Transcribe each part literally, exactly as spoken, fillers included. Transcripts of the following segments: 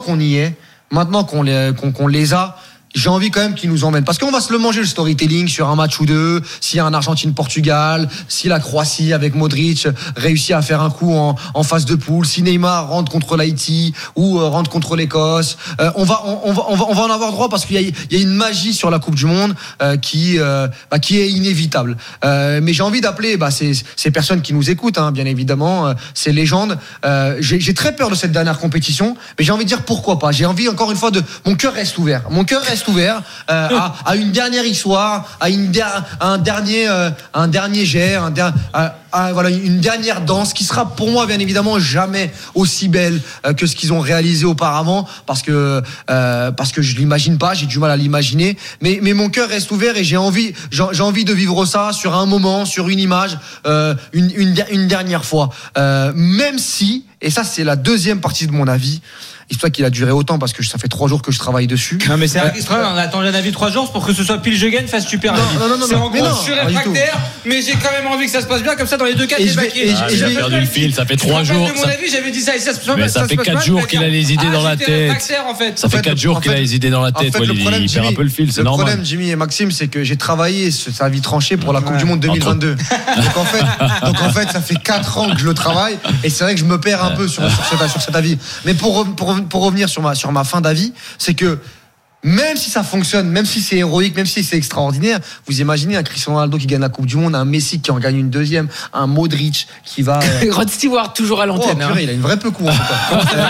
qu'on y est, maintenant qu'on les, qu'on, qu'on les a, j'ai envie quand même qu'ils nous emmènent. Parce qu'on va se le manger, le storytelling, sur un match ou deux. S'il y a un Argentine-Portugal, si la Croatie avec Modric réussit à faire un coup en, en phase de poule, si Neymar rentre contre l'Haïti ou euh, rentre contre l'Écosse, euh, on, va, on, on, va, on, va, on va en avoir droit parce qu'il y a, il y a une magie sur la Coupe du Monde euh, qui, euh, bah, qui est inévitable. Euh, mais j'ai envie d'appeler bah, ces, ces personnes qui nous écoutent, hein, bien évidemment, euh, ces légendes. Euh, j'ai, j'ai très peur de cette dernière compétition, mais j'ai envie de dire pourquoi pas. J'ai envie, encore une fois, de... Mon cœur reste ouvert. Mon cœur reste ouvert euh, à, à une dernière histoire, à, une der, à un dernier, euh, un dernier jet, un der, à, à, voilà, une dernière danse qui sera pour moi bien évidemment jamais aussi belle euh, que ce qu'ils ont réalisé auparavant, parce que euh, parce que je l'imagine pas, j'ai du mal à l'imaginer, mais mais mon cœur reste ouvert et j'ai envie j'ai, j'ai envie de vivre ça sur un moment, sur une image, euh, une, une une dernière fois, euh, même si, et ça c'est la deuxième partie de mon avis. Histoire qu'il a duré autant parce que ça fait trois jours que je travaille dessus. Non mais c'est un extra, on attend un avis trois jours pour que ce soit pile je gagne face super. Non, non, non, non, c'est non, en gros, non, je suis réfractaire, mais j'ai quand même envie que ça se passe bien, comme ça dans les deux cas et t'es baqué. Ah, j'ai perdu le fil, ça fait trois jours. De mon ça... avis, j'avais dit ça et ça se passe mais ça, ça fait quatre jours qu'il a les idées ah, dans la tête. En fait. Ça fait quatre jours qu'il a les idées dans la tête. En fait, le problème, il perd un peu le fil, c'est le normal. Le problème, Jimmy et Maxime, c'est que j'ai travaillé sa vie tranchée pour la Coupe du Monde deux mille vingt-deux. Donc en fait, donc en fait, ça fait quatre ans que je le travaille et c'est vrai que je me perds un peu sur sur cet avis. Mais pour pour pour revenir sur ma sur ma fin d'avis, c'est que même si ça fonctionne, même si c'est héroïque, même si c'est extraordinaire, vous imaginez un Cristiano Ronaldo qui gagne la Coupe du Monde, un Messi qui en gagne une deuxième, un Modric qui va... Euh... Rod Stewart toujours à l'antenne. Oh, purée, hein. Il a une vraie peu coup en tout cas. Il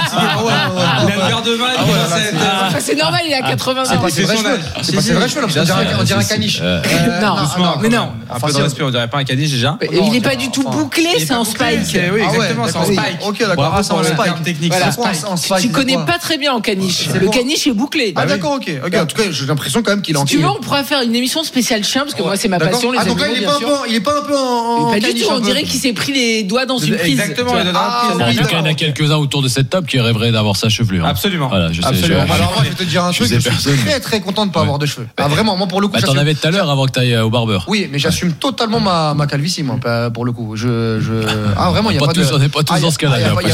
a le verre de vin. C'est normal, il a quatre-vingts ans. C'est pas ses vrais cheveux. C'est pas ses vrais cheveux, on dirait un caniche. Non, mais non. Un peu de respect, on dirait pas un caniche déjà. Il est pas du tout bouclé, c'est en spike. Oui, exactement, c'est en spike. Ok, d'accord, c'est en spike. Technique. Tu connais pas très bien en caniche. Le caniche est bouclé. Ah d'accord, ok. En tout cas, j'ai l'impression quand même qu'il est en. Si tu veux, on pourrait faire une émission spéciale chien parce que moi c'est ma passion, les animaux. Ah donc là, il est pas un peu, il est pas un peu en. Pas du tout. On dirait qu'il s'est pris les doigts dans une prise. Exactement. En tout cas, il y en a quelques-uns autour de cette table qui rêveraient d'avoir sa chevelure. Absolument. Voilà, je sais. Alors moi, je vais te dire un truc. Je suis très très content de pas avoir de cheveux. Ah vraiment, moi pour le coup. T'en avais tout à l'heure avant que t'ailles au barbeur. Oui, mais j'assume totalement ma ma calvitie, moi, pour le coup. Je je. Ah vraiment, il y a pas de. On n'est pas tous dans ce cas-là.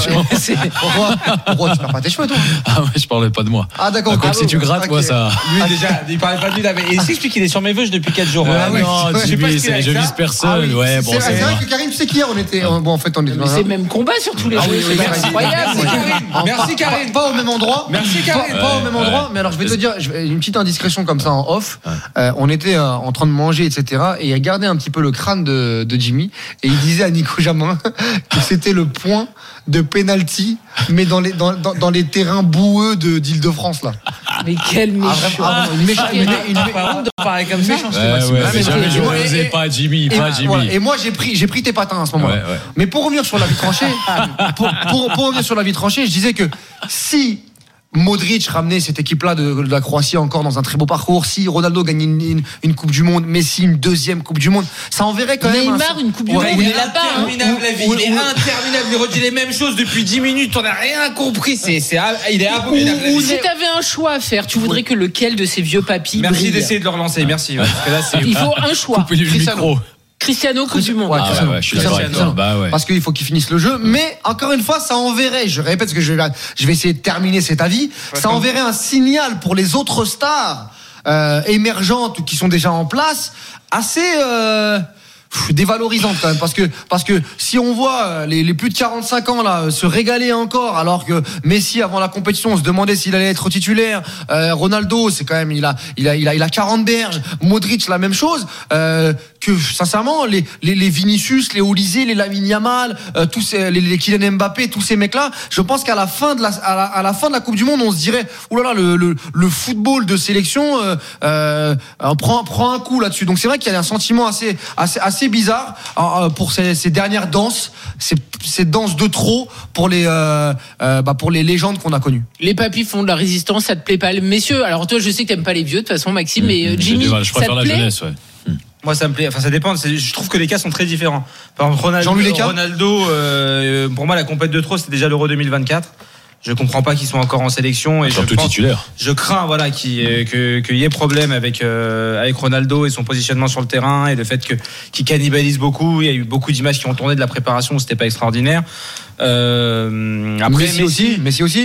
Pourquoi pourquoi tu perds pas tes cheveux toi? Ah ouais, je parlais pas de moi. Ah d'accord. Comme si tu grattes, moi ça. Lui déjà, il parlait pas de lui là, mais il s'explique qu'il est sur mes vœux depuis quatre jours. Ah non, Jimmy, je vise personne. Ouais, bon. C'est vrai que Karim, c'est qu'hier on était. Bon, en fait, on était. C'est le même combat sur tous les jeux. C'est incroyable. Merci Karim. Pas au même endroit. Merci Karim. Pas au même endroit. Mais alors, je vais te dire une petite indiscrétion comme ça en off. On était en train de manger, et cetera. Et il regardait un petit peu le crâne de de Jimmy et il disait à Nico Jamin que c'était le point de penalty, mais dans les dans, dans, dans les terrains boueux de d'Île-de-France là. Mais quel méchant. Ah, une méchante, une, une, de parler comme ça. Ouais, ouais, mais jamais je n'osais pas Jimmy, pas Jimmy. Voilà, et moi j'ai pris j'ai pris tes patins à ce moment-là. Ouais, ouais. Mais pour revenir sur la vie tranchée, pour, pour, pour revenir sur la vie tranchée, je disais que si Modric ramenait cette équipe-là de, de la Croatie encore dans un très beau parcours, si Ronaldo gagnait une, une, une Coupe du Monde, Messi une deuxième Coupe du Monde, ça enverrait quand même. Neymar, un... une Coupe du ouais, Monde, il est interminable la vie, il est interminable, il redit les mêmes choses depuis dix minutes, on n'a rien compris, c'est, c'est, il est abominable. Ou si t'avais un choix à faire, tu voudrais que lequel de ces vieux papis Merci brille. d'essayer de le relancer, merci. Ouais, parce que là, c'est... Il faut un choix. Couper du micro. Cristiano, Coupe du Monde. Ouais, ah Cristiano, ouais, ouais, je suis d'accord avec toi. Bah ouais. Parce qu'il faut qu'il finisse le jeu. Mais encore une fois, ça enverrait, je répète ce que je vais, je vais essayer de terminer cet avis, ouais, ça enverrait un signal pour les autres stars euh, émergentes ou qui sont déjà en place, assez euh, dévalorisante quand même, parce que parce que si on voit les, les plus de quarante-cinq ans là se régaler encore, alors que Messi avant la compétition on se demandait s'il allait être titulaire, euh, Ronaldo c'est quand même il a il a il a il a quarante berges, Modric la même chose, euh, que sincèrement les les, les Vinicius, les Olysée, les Lamine Yamal, euh, tous ces, les, les Kylian Mbappé, tous ces mecs là, je pense qu'à la fin de la à la, à la fin de la Coupe du Monde on se dirait oulala le le le football de sélection euh, euh, prend prend un coup là-dessus. Donc c'est vrai qu'il y a un sentiment assez assez assez bizarre euh, pour ces, ces dernières danses, ces, ces danses de trop pour les euh, euh, bah pour les légendes qu'on a connues. Les papis font de la résistance, ça te plaît pas, messieurs? Alors toi je sais que t'aimes pas les vieux de toute façon Maxime, mmh, mais euh, Jimmy, je préfère ça te la plaît? jeunesse, ouais. Mmh. Moi ça me plaît, enfin ça dépend, c'est, je trouve que les cas sont très différents. Par exemple Ronaldo, Jean-Louis Léca Ronaldo euh, pour moi la compète de trop c'était déjà l'Euro deux mille vingt-quatre. Je comprends pas qu'ils soient encore en sélection et surtout je pense, titulaire. Je crains voilà qu'il que qu'il y ait problème avec euh, avec Ronaldo et son positionnement sur le terrain et le fait que qu'il cannibalise beaucoup. Il y a eu beaucoup d'images qui ont tourné de la préparation où c'était pas extraordinaire. Euh, après Messi, Messi aussi, Messi aussi.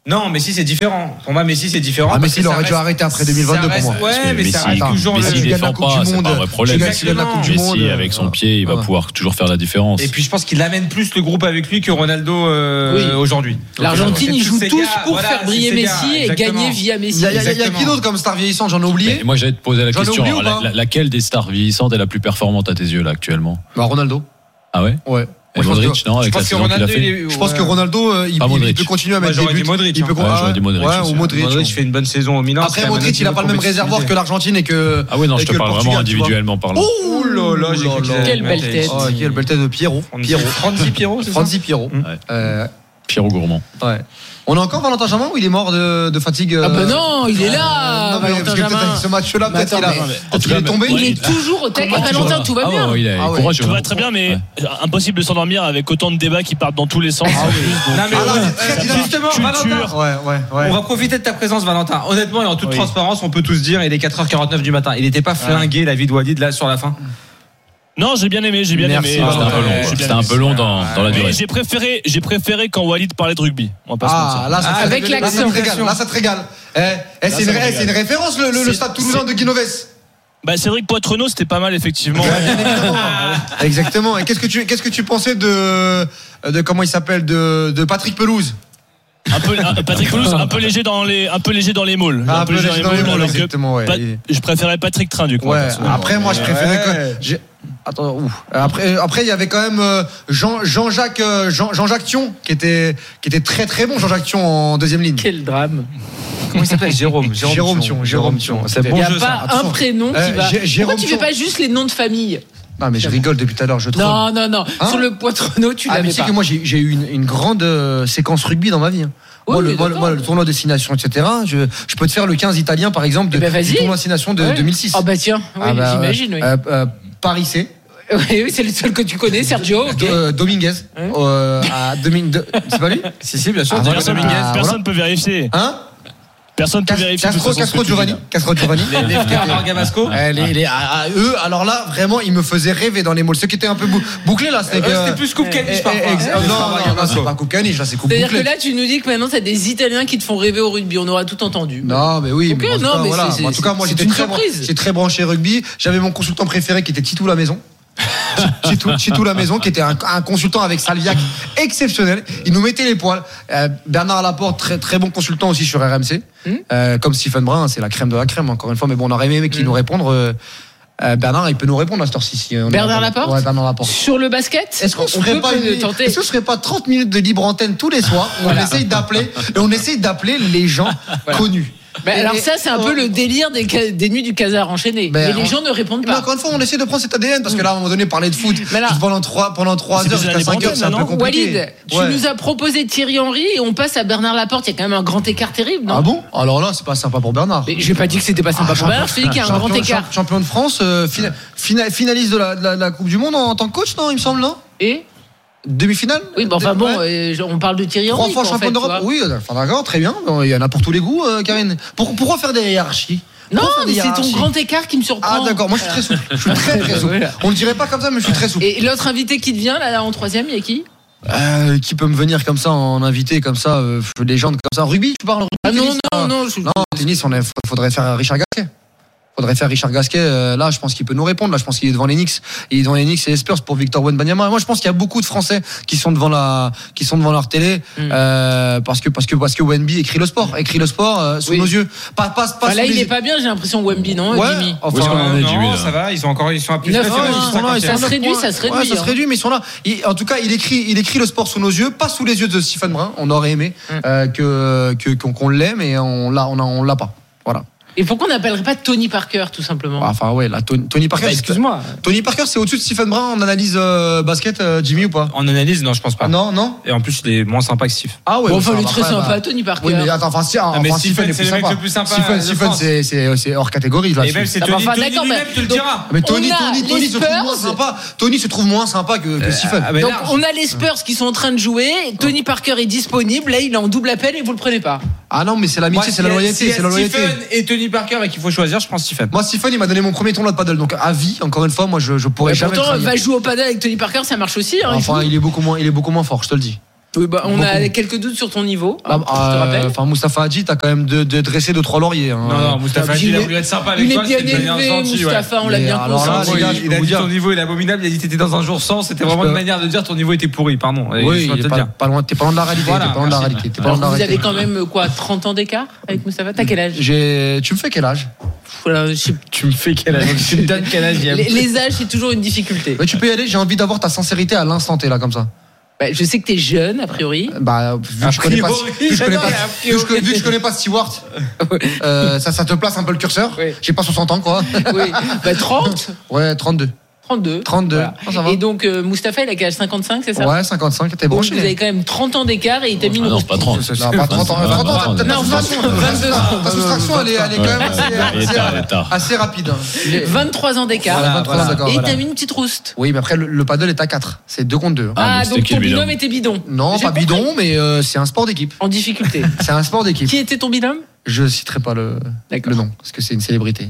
Non, Messi c'est différent. Pour moi, Messi c'est différent. Ah, parce Messi que il ça aurait dû reste- arrêter après deux mille vingt-deux ça pour moi. reste- Ouais, Parce que mais ça Messi, reste toujours Messi, le. il tu gagnes la défend Coupe pas, du c'est Monde. pas un vrai problème. Tu gagnes- tu gagnes la Coupe du Messi, Monde. avec son pied, il va Ouais. pouvoir toujours faire la différence. Et puis je pense qu'il amène plus le groupe avec lui que Ronaldo euh, Oui. aujourd'hui. L'Argentine, Donc, ils c'est jouent ces tous gars, pour voilà, faire c'est briller ces Messi gars, et exactement. gagner via Il Messi. y a, il y a- il y a Exactement. qui d'autre comme star vieillissante? J'en ai oublié. Mais moi, j'allais te poser la J'en ai question. oublié ou alors, pas la- la- laquelle des stars vieillissantes est la plus performante à tes yeux, là, actuellement? Bah, Ronaldo. Ah ouais? Ouais. Et Moi, je pense Modric, que- non, Je avec la pense que saison qu'il a Ronaldo, fait. il est- Je pense ouais. que Ronaldo, euh, il, Pas il- il Modric. peut continuer à Moi, mettre j'aurais des buts. dit Modric, Il peut hein. con- Ouais, ah, j'aurais dit Modric Ouais, aussi, ou hein. Modric. Modric fait une bonne saison au Milan. Après, Modric, il a pas le même réservoir que l'Argentine et que. Ah oui, non, et je te que le parle vraiment Portugal, tu vois. individuellement parlant. Oh là là, j'ai cru que j'allais- Quelle belle tête. Oh, quelle belle tête de Pierrot. Pierrot. Franzi Pierrot, c'est ça Franzi Pierrot. Ouais. Euh, Pierrot Gourmand. ouais. On a encore Valentin Jamin ou il est mort de, de fatigue? Ah euh, bah non, il est là, non, mais Valentin parce que peut-être Jamin. avec ce match-là, Mais peut-être qu'il a. attends, mais- En peut-être tout qu'il cas, est tombé. Il est toujours au taquet. Comment tu Valentin, vois tout va Ah bien. ouais, il est Ah ouais. courageux. Tout va très bien, mais impossible de s'endormir avec autant de débats qui partent dans tous les sens. Non, mais Ah là, ouais, c'est très euh, justement, culture. Valentin, Ouais, ouais, ouais. on va profiter de ta présence, Valentin. Honnêtement et en toute Oui. transparence, on peut tous dire, il est quatre heures quarante-neuf du matin. Il n'était pas flingué, la vie de Walid, là, sur la fin. Non, j'ai bien aimé, j'ai bien Merci, aimé. C'était un peu Ouais, long. j'ai bien C'était un aimé. peu long dans dans la Mais durée. j'ai préféré, j'ai préféré quand Walid parlait de rugby. On va pas se Ah, mentir. là, ça te Avec régale. Là, ça te l'accent. régale. Là, ça te régale. Eh, eh, c'est une, ça me eh, régale. c'est une référence, le, le, le C'est- stade toulousain de Guinoves. Bah, Cédric Poitrenaud, c'était pas mal, effectivement. Exactement. Et qu'est-ce que tu, qu'est-ce que tu pensais de, de comment il s'appelle, de, de Patrick Pelouse? Un peu, un- Patrick Pelouse, un peu léger dans les, un peu léger dans les mauls. Ah, un peu léger dans les mauls, alors que exactement, ouais. Pat- je préférais Patrick Train, du coup. Ouais. personnellement. Après, moi, je préférais Ouais. que. j'ai- Attends, ouh. Après, après, il y avait quand même euh, Jean, Jean-Jacques, euh, Jean, Jean-Jacques Thion, qui était, qui était très très bon, Jean-Jacques Thion en deuxième ligne. Quel drame. Comment il s'appelle? Jérôme. Jérôme Thion, Jérôme Thion. C'est Il bon n'y a jeu, ça. pas un Attention. prénom qui Euh, va. Jé- Jérôme Pourquoi tu fais Thion. pas juste les noms de famille? Non, mais je rigole depuis tout à l'heure, je trouve. Non, non, non. Hein Sur le Poitrenaud, tu Ah, mais l'avais tu sais pas. que moi, j'ai j'ai eu une, une grande euh, séquence rugby dans ma vie. hein. Oui, Moi, le, mais moi, le- d'accord. moi, le tournoi destination, et cetera, je, je peux te faire le quinze italien, par exemple, de, Eh ben, du vas-y. tournoi destination de Ouais. deux mille six. Ah bah tiens, oui, Ah bah, j'imagine, oui. euh, euh, Paris C. Oui, oui, c'est le seul que tu connais, Sergio. ok. Do- euh, Dominguez. Ouais. Euh, à Domin- de- C'est pas lui? Si, si, bien sûr. Ah, Diego voilà. Personne, Dominguez. Ah, personne voilà. peut vérifier. Hein? Personne peut Cas- vérifier. de toute Castro, façon, ce Castro que tu Giovanni. dis. Castro Giovanni. Les, les frères Argamasco. Eh, les- les- à- à eux, alors là, vraiment, ils me faisaient rêver dans les malls. Ceux qui étaient un peu bou- bouclés, là, c'était Euh, que. C'était plus Coupe Eh, Caniche, eh, parfois. ex- Les Non, frères non, non, Argamasco. c'est pas coupe caniche, là, c'est coupe C'est-à-dire que bouclée. là, tu nous dis que maintenant, t'as des Italiens qui te font rêver au rugby. On aura tout entendu. Non, mais oui, Ok, mais en tout non, cas, mais voilà. c'est- En tout cas, moi, c'est j'étais une très, bran- surprise. j'étais très branché rugby. J'avais mon consultant préféré qui était Titou la maison. Titou, Titou la maison, qui était un, un consultant avec Salviac exceptionnel. Il nous mettait les poils. Euh, Bernard Laporte, très très bon consultant aussi sur R M C. Hmm. Euh, comme Stephen Brun, c'est la crème de la crème. Encore une fois, mais bon, on aurait aimé qu'il Hmm. nous réponde. euh, euh, Bernard, il peut nous répondre à cette heure-ci. si on est- Bernard Laporte Ouais, Bernard Laporte. Sur le basket, Est-ce qu'on on se ferait peut pas le une- tenter. Est-ce que ce serait pas trente minutes de libre antenne tous les soirs où on essaye d'appeler et on essaye d'appeler les gens connus. Bah, Et- alors et- ça, c'est un peu Ouais. le délire des, ca- des nuits du Casar enchaîné. Ben, Mais les on- gens ne répondent Mais pas. encore une fois, on essaie de prendre cet A D N parce que là, à un moment donné, parler de foot Mais là- pendant trois, pendant trois C'est heures plus jusqu'à la cinq heures, c'est un peu non compliqué. Walid, tu Ouais. nous as proposé Thierry Henry et on passe à Bernard Laporte. Il y a quand même un grand écart terrible, non? Ah bon? Alors là, c'est pas sympa pour Bernard. Mais j'ai pas dit que c'était pas sympa Ah, pour Bernard, je te dis qu'il y a un champion- grand écart. champ- Champion de France, euh, fina- fina- finaliste de la, de la- de la Coupe du Monde en, en tant que coach, non, il me semble, non? Et Demi-finale? oui, bah enfin Ouais. bon, euh, on parle de Thierry Trois Henry. fois quoi, en champion fait, d'Europe. tu vois. Oui, enfin, d'accord, très bien. Bon, il y en a pour tous les goûts, euh, Karine. Pour- pourquoi faire des hiérarchies? Non, Pourquoi faire mais des c'est ton hiérarchies grand écart qui me surprend. Ah d'accord, moi je suis très souple. Je suis très très souple. Voilà. On le dirait pas comme ça, mais je suis très souple. Et l'autre invité qui te vient là en troisième, il y a qui? Euh, qui peut me venir comme ça en invité comme ça, euh, légende comme ça. Rugby, tu parles rugby? Ah non, tennis, non, euh, non. je- Non, tennis, on est- faudrait faire Richard Gasquet. Faudrait faire Richard Gasquet. euh, là, je pense qu'il peut nous répondre. Là, je pense qu'il est devant les Knicks. Il est devant les Knicks et les Spurs pour Victor Wembanyama. Moi, je pense qu'il y a beaucoup de Français qui sont devant la, qui sont devant leur télé, Mm. euh, parce que parce que parce que Wemby écrit le sport, écrit le sport euh, sous Oui. nos yeux. Pas pas pas. Enfin, là, sous il les- est pas bien, j'ai l'impression, Wemby, non, Ouais, Jimmy? enfin, Où est-ce qu'on en est, Non, Jimmy, là ça va, ils sont encore, ils sont à plus Neuf, neuf, ouais, ils ils sont sont là, cinquante et ça un. se réduit, ça se réduit, Ouais, ça se hein. réduit, mais ils sont là. Il- en tout cas, il écrit, il écrit le sport sous nos yeux, pas sous les yeux de Stephen Brun. On aurait aimé Mm. euh, que que- qu'on qu'on l'ait, mais on l'a, on a- on l'a pas. Voilà. Et pourquoi on n'appellerait pas Tony Parker, tout simplement? Enfin ouais, là, Tony, Tony Parker. Bah, c'est- excuse-moi. Tony Parker, c'est au-dessus de Stephen Brun en analyse euh, basket, euh, Jimmy ou pas? En analyse, non, je pense pas. Ah, non, non. Et en plus, il est moins sympa que Steve. Ah ouais. Bon, enfin, ça il est va, très après, sympa, bah, Tony Parker. Oui, mais attends, enfin, si, enfin, mais Stephen, Stephen, est c'est plus le mec sympa. le plus sympa Stephen, de Stephen, France. c'est c'est c'est hors catégorie là. Et même, c'est Ah, bah, Tony, enfin, Tony d'accord, lui-même mais- te le donc- dira. Mais Tony, On a Tony, Tony les se trouve moins Spurs. sympa. Tony se trouve moins sympa que, que Stephen. Ah, mais Donc large. on a les Spurs qui sont en train de jouer, Tony Parker est disponible, là il est en double appel et vous le prenez pas. Ah non, mais c'est l'amitié, Moi, c'est la s'il y a- loyauté, s'il y a c'est la loyauté. Stephen et Tony Parker et qu'il faut choisir, je pense Stephen. Moi, Stephen, il m'a donné mon premier tournoi de paddle, donc à vie. Encore une fois, moi, je, je pourrais Et jamais. pourtant, trahir. va jouer au padel avec Tony Parker, ça marche aussi. Hein, il Enfin, faut- il est beaucoup moins, il est beaucoup moins fort, je te le dis. Oui, bah, on a Beaucoup. quelques doutes sur ton niveau. Ah, hein, je te euh, rappelle. Enfin, Moustapha Hadji, t'as quand même de, de dressé deux trois lauriers. Hein. Non, non, Moustapha Hadji, il a voulu être sympa avec Il est toi. bien c'était de manière élevé, gentille, ouais. Moustapha, on l'a Mais bien alors là, conscience. les gars, il, je il peux a vous dit dire- ton niveau il est abominable, il a dit t'étais dans un jour sans, c'était vraiment peux- une manière de dire ton niveau était pourri, pardon. Et Oui, je dois il te est le pas, dire. pas loin, t'es pas loin de la réalité. Voilà, t'es pas loin de la merci. réalité. T'es pas loin Alors, de la vous réalité. avez quand même quoi, trente ans d'écart avec Moustapha? T'as quel âge? J'ai, tu me fais quel âge? Voilà, je sais- Tu me fais quel âge Tu me donnes quel âge les, les âges, c'est toujours une difficulté. Ouais, tu peux y aller. J'ai envie d'avoir ta sincérité à l'instant T là comme ça. Bah, je sais que t'es jeune, a priori. Bah, vu A que je connais pas, priori, vu que je connais pas, non, mais a vu que je connais- vu que je connais pas Stewart, euh, ça, ça te place un peu le curseur. Oui. J'ai pas soixante ans quoi. Oui. Bah, trente, Ouais, trente-deux. trente-deux. trente-deux. Voilà. Ah, ça va. Et donc, euh, Moustapha, il a quel âge? cinquante-cinq, c'est ça? Ouais, cinquante-cinq. T'es Donc, branché. vous avez quand même trente ans d'écart et il t'a mis une Ah non, grosse pas pique. trente. Non, pas trente ans. vingt, trente ans, vingt, t'as- t'as non, ta soustraction- vingt-deux ans. Ta soustraction, elle est, elle est quand même assez, Il est assez- tard, il est tard. assez rapide. hein. Il est- vingt-trois ans d'écart. Voilà, vingt-trois ans, d'accord, Et voilà. t'as mis une petite rouste. Oui, mais après, le, le paddle est à quatre. C'est deux contre deux. hein. Ah, Ah, donc c'était donc qui ton le binôme binôme était bidon. Non, J'ai pas compris. bidon, mais euh, c'est un sport d'équipe. En difficulté. C'est un sport d'équipe. Qui était ton binôme? Je citerai pas le, D'accord. le nom, parce que c'est une célébrité.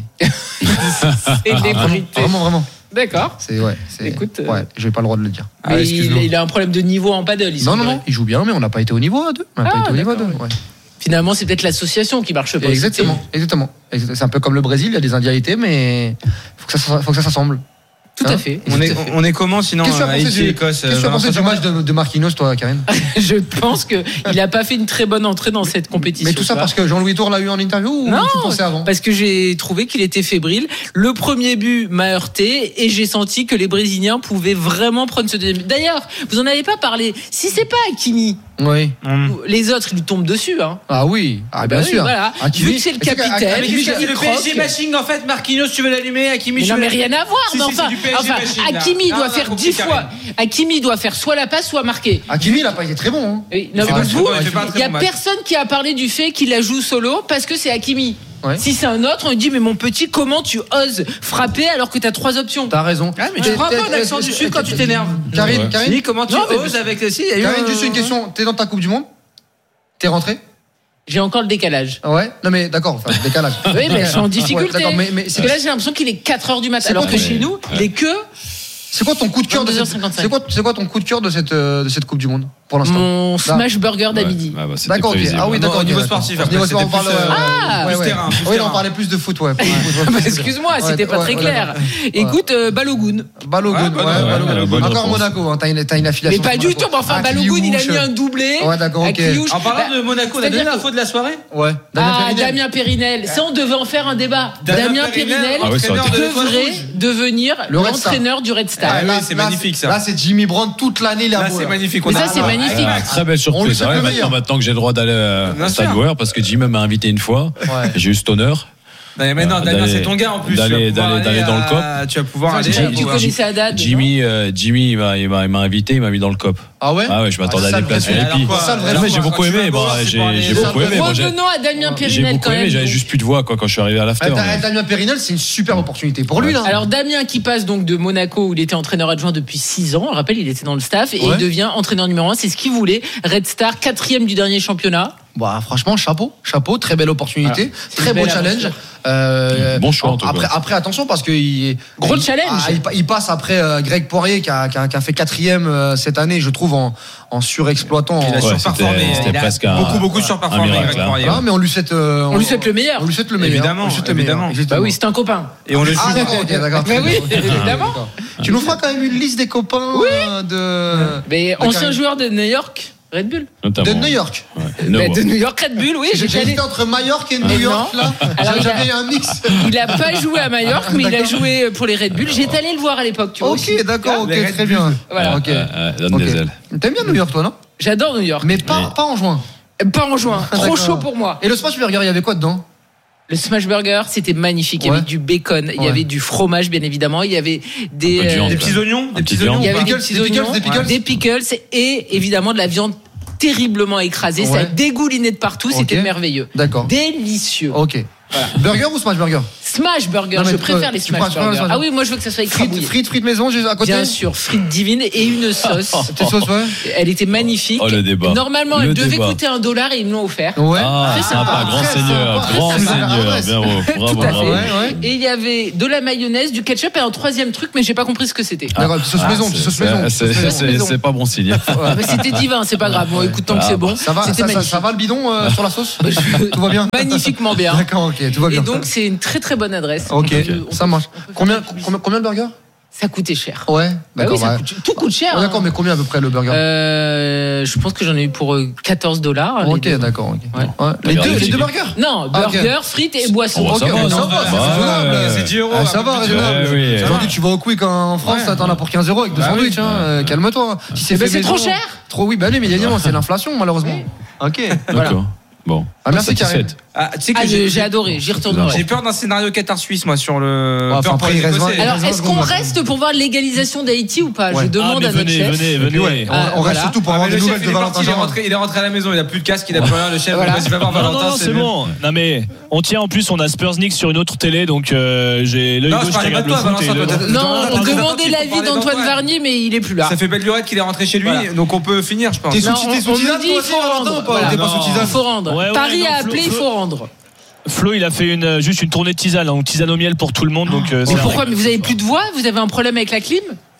Célébrité. Vraiment, vraiment. D'accord. C'est, ouais, c'est, Écoute, euh, ouais, j'ai pas le droit de le dire. Ah, Mais excuse-nous. il, il a un problème de niveau en paddle. il Non, non, semblerait. non, il joue bien, mais on n'a pas été au niveau à deux. On n'a Ah, pas été au niveau à deux. d'accord, ouais. Finalement, c'est peut-être l'association qui marche pas. Exactement, exactement. C'est un peu comme le Brésil, il y a des individualités, mais faut que ça, faut que ça s'assemble. Tout Hein à fait. On est, on est comment sinon Qu'est-ce que tu as pensé Haïti, du, Écosse, qu'est-ce que tu as Valentin pensé du match de, de Marquinhos, toi, Karine? Je pense que il a pas fait une très bonne entrée dans cette compétition. Mais tout ça tu parce que Jean-Louis Tour l'a eu en interview ou Non, tu pensais avant? Parce que j'ai trouvé qu'il était fébrile. Le premier but m'a heurté et j'ai senti que les Brésiliens pouvaient vraiment prendre ce deuxième but. D'ailleurs, vous en avez pas parlé. Si c'est pas Hakimi, Oui. Hum. les autres ils lui tombent dessus. Hein. Ah oui, ah, bien Bah oui, sûr. voilà. Hakimi- Vu que c'est le Mais c'est que- capitaine, Hakimi, vu j'ai- qu'il le croque. P S G bashing en fait, Marquinhos tu veux l'allumer, Hakimi Mais je non, veux mais rien à voir. Si, mais si, enfin, c'est du P S G enfin, machine, là. Hakimi Ah, doit on a faire compris, dix Karine. fois. Hakimi doit faire soit la passe, soit marquer. Hakimi, il a pas été très bon. Hein. Oui, non, fait mais pas- vous, il fait pas un il très y a bon match. personne qui a parlé du fait qu'il la joue solo parce que c'est Hakimi. Ouais. Si c'est un autre, on lui dit mais mon petit, comment tu oses frapper alors que tu as trois options? T'as raison. Ah, mais tu Euh, prends un peu euh, l'accent euh, du euh, sud quand tu t'énerves. Karine, Ouais. Karine, Si, comment tu Non, mais- oses avec si, il y a eu Karine, un- juste une question. T'es dans ta Coupe du Monde? T'es rentré? J'ai encore le décalage. Ouais. Non mais d'accord, enfin décalage. Oui, mais je suis en Ouais, difficulté. d'accord, mais, mais Parce c'est, que là, j'ai l'impression qu'il est quatre heures du matin. C'est Alors quoi que ton- chez nous, il est que c'est quoi ton coup de cœur de vingt-deux heures cette, cinquante-cinq. c'est quoi, c'est quoi ton coup de cœur de cette, euh, de cette Coupe du Monde pour l'instant? mon smash burger d'Amidi. Ouais, bah, c'était D'accord, ok. prévisible. Ah oui, Non, d'accord. au niveau ok, sportif, d'accord. après, Au niveau c'était sportif, on plus, parle, euh, Ah, ouais, plus ouais. terrain, plus Oui, là, terrain. on parlait plus de foot, ouais. Excuse-moi, Ouais, c'était pas ouais, très ouais, clair. ouais. Écoute, euh, Balogun. Balogun, Ouais, ouais, bonne- Balogun. ouais, bonne Encore réponse. Monaco, hein, t'as une, t'as une Mais affiliation. pas sur du Monaco. tout. Mais enfin, Ah, Balogun, il a Cliouche. mis un doublé. Ouais, d'accord, à ok. Cliouche. En parlant Bah, de Monaco, on a donné c'est-à-dire l'info de la soirée Ouais. Ah, Périnel. Damien Périnel. Ça, on devait en faire un débat. Damien Damien Périnel, Périnel Ah ouais, ça aurait entraîneur été- de l'Étoile devrait Rouge. devenir Le Red Star. l'entraîneur du Red Star. Ah, oui, là, c'est là, magnifique, ça. Là, c'est Jimmy Brand toute l'année, là. Là, c'est magnifique. Mais On ça, a- c'est Ah, magnifique. Ah, très belle On lui surprise. souhaite Ouais, le maintenant, meilleur. maintenant que j'ai le droit d'aller euh, Bien au Stade sûr. Ware, parce que Jim m'a invité une fois, Ouais. j'ai eu cet honneur. Mais non, Damien, D'aller- c'est ton gars en plus. d'aller- Tu vas pouvoir d'aller- aller d'aller dans le à- Tu vas pouvoir aller. Tu- à- Tu Ouais. connaissais Haddad? Jimmy, euh, Jimmy il m'a, il m'a, il m'a invité, il m'a mis dans le cop. Ah ouais? Ah ouais, je m'attendais Ah, c'est à ça, des places le vrai- V I P. alors quoi, C'est ça, le vrai Non, mais sport. j'ai beaucoup Quand tu aimé. vas Bon, voir, c'est j'ai, pour aller- j'ai C'est beaucoup un aimé. peu- Moi, j'ai, Revenons à Damien j'ai Périnel beaucoup quand aimé. même. J'avais donc. juste plus de voix quoi quand je suis arrivé à l'after. Ah, Da- mais- Damien Périnel, c'est une super opportunité pour lui, là. Alors Damien qui passe donc de Monaco où il était entraîneur adjoint depuis six ans, on le rappelle il était dans le staff et Ouais. il devient entraîneur numéro un, c'est ce qu'il voulait. Red Star, quatrième du dernier championnat. Bah, franchement, chapeau, chapeau, très belle opportunité, Voilà. C'est très une beau belle challenge. aventure. Euh, Bon choix, en tout après, cas. après, attention parce que il, Gros il- challenge. ah, il, pa- il passe après euh, Greg Poirier qui a, qui a- qui a fait quatrième euh, cette année, je trouve en, en surexploitant. Il a en- Ouais, surperformé. c'était- c'était Il a presque un- beaucoup, beaucoup un surperformé. miracle, Greg hein. Poirier. Voilà, mais on lui souhaite, euh, On lui souhaite le meilleur. On lui souhaite le meilleur. Évidemment, On lui souhaite le meilleur, évidemment. exactement. Bah oui, c'est un copain. Et on le Ah suit. d'accord, ok, d'accord. Bah très oui, bien. évidemment. D'accord. Tu nous feras quand même une liste des copains euh, de, Mais de ancien Karim. joueur de New York, Red Bull. Notamment. de New York. Ouais. Bah, No. de New York Red Bull, oui. J'ai j'étais allé- hésité entre Majorque et Mais New York non. là. Alors, il a- J'avais un mix. Il a pas joué à Majorque, mais il a D'accord. joué pour les Red Bull. J'étais allé le voir à l'époque, tu vois. aussi. Ok, d'accord, ok, Les Red très Bull. bien. Voilà. Ok. Euh, euh, donne Ok. des ailes. T'aimes bien New York, toi, non? J'adore New York. Mais pas, Oui. pas en juin. Pas en juin. Trop D'accord. chaud pour moi. Et le Smash Burger, il y avait quoi dedans? Le smash burger, c'était magnifique. Il y Ouais. avait du bacon, il y Ouais. avait du fromage, bien évidemment. Il y avait des, Un peu de viande. Des petits oignons, des petit petits viande. oignons. il y avait Pickles, des petits des pickles, oignons, des pickles. des pickles et évidemment de la viande terriblement écrasée. Ça Ouais. dégoulinait de partout. Ok. C'était merveilleux. D'accord. Délicieux. Ok. Burger ou smash burger? Smash burger, Non, mais je tu- préfère les tu smash prends- tu prends le burgers. smash Ah oui, moi je veux que ça soit Frites, écrabouillé. frites, frites maison juste à côté. Bien sûr, frites divines et une sauce. Petite sauce, ouais. Elle était magnifique. Oh, le débat. Normalement, Le elle devait débat. coûter un dollar et ils me l'ont offert. Ouais. Ah, Très sympa, sympa. grand Très seigneur, sympa. grand Très sympa. seigneur, Ouais, bravo, bravo, Tout à fait. bravo. Ouais, ouais. Et il y avait de la mayonnaise, du ketchup et un troisième truc, mais j'ai pas compris ce que c'était. D'accord, petite sauce maison, petite sauce C'est- maison. c'est- petite sauce c'est- maison. C'est pas bon signe. Ah, mais c'était divin, c'est pas grave. Bon, écoute, tant que c'est bon, Ça va, c'était ça, ça, magnifique. ça va le bidon euh, sur la sauce? Je- Tout va bien? Magnifiquement bien. D'accord, ok, tout va Et bien. donc, c'est une très très bonne adresse. Ok, On peut- on ça peut- marche. on peut Combien, faire des combien, combien de burgers? Ça coûtait cher. Ouais, Bah d'accord. oui, ça ouais. coûte- tout coûte cher. Ouais, d'accord, hein. mais combien à peu près le burger? Euh, je pense que j'en ai eu pour euh, quatorze dollars. Ok, d'accord. ok. Ouais. Ouais. Les Burger deux, les chicken. deux burgers? Non, Ah, ok. burger, frites et boissons. Oh, ça Ok, va, ça non va, c'est Bah, raisonnable. ouais. C'est dix euros. Ah, ça va, un peu plus raisonnable. dur. Ouais, oui. Aujourd'hui, tu vas au Quick en France, Ouais. t'en as pour quinze euros avec deux Bah sandwichs. oui. Hein. Euh, Calme-toi. Si c'est Eh ben, fait c'est trop maison- cher. Trop, oui, bah oui, mais évidemment, c'est l'inflation, malheureusement. Ok. D'accord. Bon. Ah, merci, Karim. Satisfaite. Ah, tu sais que Ah, j'ai- j'ai j'ai adoré, j'y retournerai. J'ai peur d'un scénario Qatar Suisse, moi, sur le. Ouais, enfin, peur pour après, les il reste Écossais. vingt- Alors, raison, est-ce qu'on raison. reste pour voir l'égalisation d'Haïti ou pas Ouais. Je demande Ah, mais à notre venez, chef. venez, Et puis, venez. ouais, on, Ah, on reste voilà. surtout pour Ah, avoir mais des le nouvelles chef, de il est Valentin parti, il est Jamin. rentré, il est rentré à la maison, il a plus de casque, il a plus rien. Le chef, Voilà. vas-y, va voir Non, non, Valentin. non, c'est bon. Non, mais on tient en plus, on a Spurs Knicks sur une autre télé, donc euh, j'ai l'œil Non, gauche je qui parlais pas regarde de le toi, foot et Valentin, l'œil toi, droit. t'as- Non, Dans- on dans- demandait dans- l'avis dans- d'Antoine dans- Varnier, mais il est plus là. Ça fait belle lurette qu'il est rentré chez lui, Voilà. donc on peut finir, je pense. T'es Non, sous on, t'es sous on me tisane, dit toi il aussi, faut Valentin, rendre. ou pas? Voilà. T'es pas Non. sous tisane? Il faut rendre. Ouais, ouais, Paris non, a Flo- appelé, il Flo- faut rendre. Flo, il a fait une, juste une tournée de tisane, donc tisane au miel pour tout le monde. Donc, euh, Mais c'est un pourquoi régal. Mais vous avez plus de voix Vous avez un problème avec la clim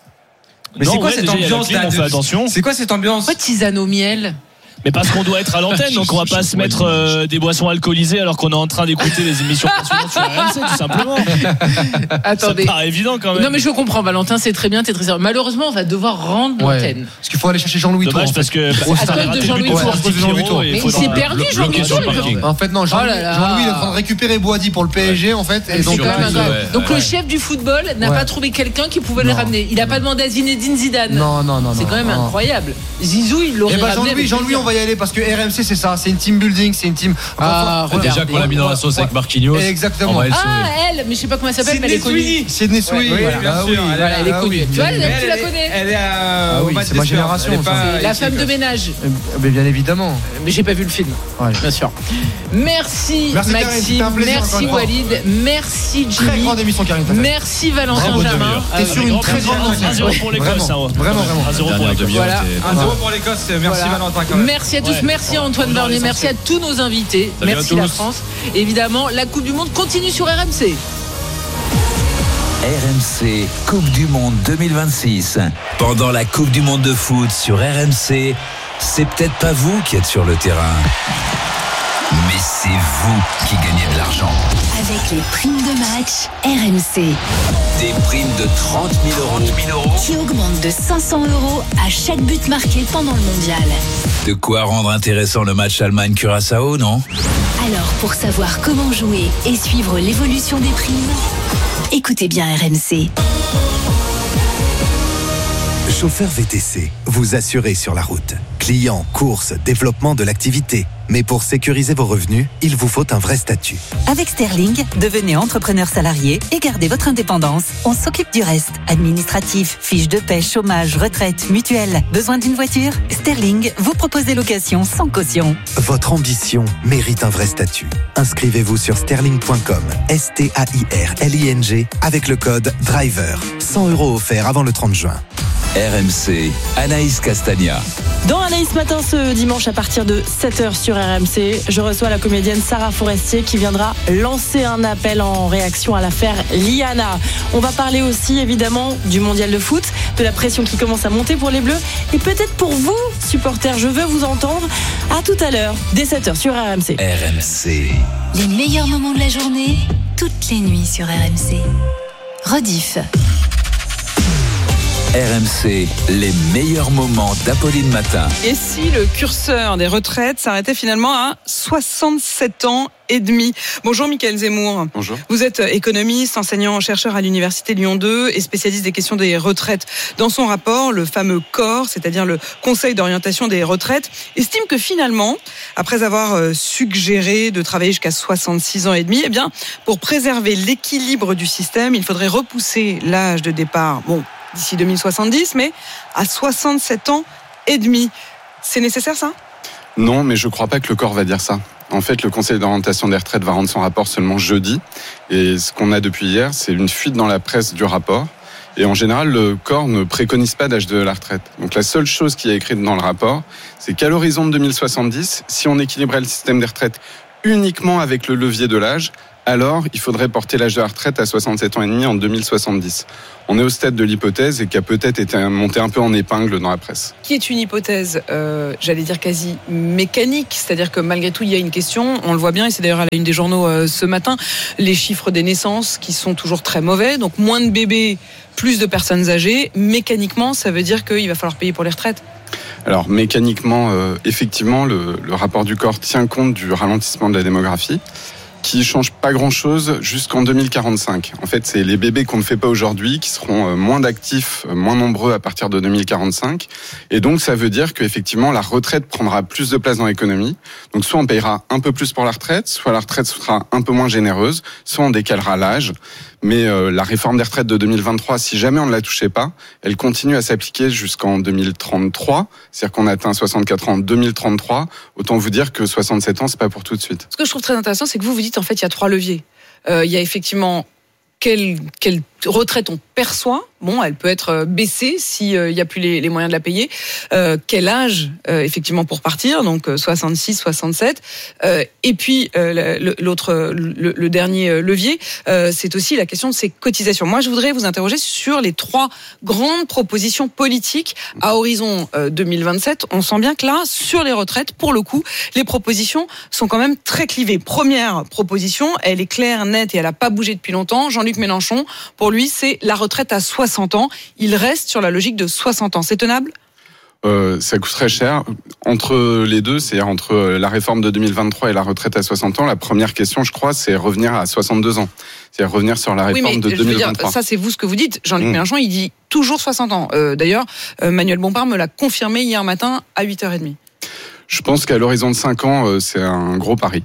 Mais Non, c'est quoi ouais, cette déjà, il y a la ambiance clim, là on fait de- attention. C'est quoi cette ambiance? Pourquoi tisane au miel Mais parce qu'on doit être à l'antenne, donc on va pas se mettre euh, des boissons alcoolisées alors qu'on est en train d'écouter les émissions passionnantes sur R M C, tout simplement. Attendez. Ça paraît évident quand même. Non mais je comprends Valentin, c'est très bien, t'es très sérieux. Malheureusement, on va devoir rendre Ouais. l'antenne. Parce qu'il faut aller chercher Jean-Louis Tour. Dommage en parce fait. que Au on stade. a À cause de raté le Jean-Louis but Tour. pour À cause de Jean-Louis Pierrot Tour. et il Mais faut il s'est dans- perdu, blo- Jean-Louis bloqué sur le Tour, parking. En fait, non, Jean- Oh là là. Jean-Louis il est en train de récupérer Boadi pour le P S G, en fait. Et C'est donc, quand même là, incroyable. ouais, Donc ouais. le chef du football n'a Ouais. pas trouvé quelqu'un qui pouvait le Non. ramener. Il a pas demandé à Zinedine Zidane. Non, non, non. C'est non, quand même non. incroyable. Zizou, il l'aurait Eh ben ramené. Jean-Louis, avec Jean-Louis, plaisir. on va y aller parce que R M C c'est ça, c'est une team building, c'est une team. Ah, Enfin, Déjà regardez. qu'on l'a mis dans la sauce avec Marquinhos. Exactement. On va le Ah, sauver. elle, mais je sais pas comment elle s'appelle, mais elle est Sidney connue. Sweeney. Sidney Sweeney. Oui, voilà. bien Ah sûr, oui, elle Voilà, elle est ah connue. oui. Tu vois, Mais elle, tu elle la est- connais. Elle est à- Ah au oui, match c'est ma des Spurs. génération, Elle est ça. pas La ici, femme quoi. de ménage. Mais bien évidemment. Mais j'ai pas vu le film, Ouais. bien sûr. Merci, Merci, Karine, Maxime, c'était un plaisir, encore merci une fois. Walid, merci Très Jimmy, grande émission, Karine. t'as fait. merci Valentin Bravo, Jamin. demi-heure. T'es Euh, sur une très grande un lancée. zéro pour l'Écosse. Vraiment, hein. vraiment, vraiment. un zéro pour Dernière l'Écosse. demi-heure, Voilà. c'était- Un zéro pour l'Écosse. Merci Voilà. Valentin quand même. Merci à tous, Ouais. merci à Antoine On Varnier, aura merci à tous nos invités, Salut à merci la tous. France. Évidemment, la Coupe du Monde continue sur R M C. R M C Coupe du Monde deux mille vingt-six. Pendant la Coupe du Monde de foot sur R M C, c'est peut-être pas vous qui êtes sur le terrain, mais c'est vous qui gagnez de l'argent. Avec les primes de match R M C Des primes de trente mille euros. qui augmentent de cinq cents euros à chaque but marqué pendant le mondial. De quoi rendre intéressant le match Allemagne-Curaçao, non? Alors pour savoir comment jouer et suivre l'évolution des primes, écoutez bien R M C. Chauffeur V T C, vous assurez sur la route. Clients, courses, développement de l'activité. Mais pour sécuriser vos revenus, il vous faut un vrai statut. Avec Sterling, devenez entrepreneur salarié et gardez votre indépendance. On s'occupe du reste. Administratif, fiches de paie, chômage, retraite, mutuelle. Besoin d'une voiture? Sterling vous propose des locations sans caution. Votre ambition mérite un vrai statut. Inscrivez-vous sur sterling point com, S T A I R L I N G, avec le code DRIVER. cent euros offerts avant le trente juin. R M C, Anaïs Castagna. Dans Anaïs Matin ce dimanche à partir de sept heures sur R M C, je reçois la comédienne Sarah Forestier qui viendra lancer un appel en réaction à l'affaire Liana. On va parler aussi évidemment du mondial de foot, de la pression qui commence à monter pour les Bleus et peut-être pour vous, supporters, je veux vous entendre. À tout à l'heure, dès sept heures sur R M C. R M C. Les meilleurs moments de la journée, toutes les nuits sur R M C. Rediff. R M C, les meilleurs moments d'Apolline Matin. Et si le curseur des retraites s'arrêtait finalement à soixante-sept ans et demi? Bonjour Mickaël Zemmour. Bonjour. Vous êtes économiste, enseignant-chercheur à l'Université Lyon deux et spécialiste des questions des retraites. Dans son rapport, le fameux C O R, c'est-à-dire le Conseil d'orientation des retraites, estime que finalement, après avoir suggéré de travailler jusqu'à soixante-six ans et demi, eh bien, pour préserver l'équilibre du système, il faudrait repousser l'âge de départ, bon, d'ici deux mille soixante-dix, mais à soixante-sept ans et demi. C'est nécessaire, ça ? Non, mais je crois pas que le corps va dire ça. En fait, le Conseil d'orientation des retraites va rendre son rapport seulement jeudi. Et ce qu'on a depuis hier, c'est une fuite dans la presse du rapport. Et en général, le corps ne préconise pas d'âge de la retraite. Donc la seule chose qui est écrite dans le rapport, c'est qu'à l'horizon de deux mille soixante-dix, si on équilibrait le système des retraites uniquement avec le levier de l'âge, alors il faudrait porter l'âge de la retraite à soixante-sept ans et demi en deux mille soixante-dix. On est au stade de l'hypothèse et qui a peut-être été montée un peu en épingle dans la presse. Qui est une hypothèse, euh, j'allais dire quasi mécanique, c'est-à-dire que malgré tout il y a une question, on le voit bien et c'est d'ailleurs à la une des journaux euh, ce matin, les chiffres des naissances qui sont toujours très mauvais, donc moins de bébés, plus de personnes âgées, mécaniquement ça veut dire qu'il va falloir payer pour les retraites. Alors mécaniquement, euh, effectivement, le, le rapport du corps tient compte du ralentissement de la démographie, qui change pas grand-chose jusqu'en deux mille quarante-cinq. En fait, c'est les bébés qu'on ne fait pas aujourd'hui qui seront moins d'actifs, moins nombreux à partir de deux mille quarante-cinq. Et donc, ça veut dire qu'effectivement, la retraite prendra plus de place dans l'économie. Donc, soit on payera un peu plus pour la retraite, soit la retraite sera un peu moins généreuse, soit on décalera l'âge. Mais euh, la réforme des retraites de deux mille vingt-trois, si jamais on ne la touchait pas, elle continue à s'appliquer jusqu'en deux mille trente-trois. C'est-à-dire qu'on atteint soixante-quatre ans en deux mille trente-trois. Autant vous dire que soixante-sept ans, c'est pas pour tout de suite. Ce que je trouve très intéressant, c'est que vous vous dites en fait il y a trois leviers. Euh, il y a effectivement quelle, quelle retraite on perçoit. Bon, elle peut être baissée si euh, il y a plus les, les moyens de la payer. Euh, quel âge euh, effectivement pour partir, donc euh, soixante-six, soixante-sept. Euh, et puis euh, l'autre, le, le dernier levier, euh, c'est aussi la question de ces cotisations. Moi, je voudrais vous interroger sur les trois grandes propositions politiques à horizon euh, deux mille vingt-sept. On sent bien que là, sur les retraites, pour le coup, les propositions sont quand même très clivées. Première proposition, elle est claire, nette et elle n'a pas bougé depuis longtemps. Jean-Luc Mélenchon, pour lui, c'est la retraite à soixante ans. Il reste sur la logique de soixante ans. C'est tenable ? Euh, ça coûte très cher. Entre les deux, c'est-à-dire entre la réforme de deux mille vingt-trois et la retraite à soixante ans, la première question, je crois, c'est revenir à soixante-deux ans. C'est-à-dire revenir sur la réforme oui, mais de deux mille vingt-trois. Dire, ça, c'est vous ce que vous dites. Jean-Luc mmh. Mélenchon, il dit toujours soixante ans. Euh, d'ailleurs, euh, Manuel Bompard me l'a confirmé hier matin à huit heures trente. Je pense qu'à l'horizon de cinq ans, euh, c'est un gros pari.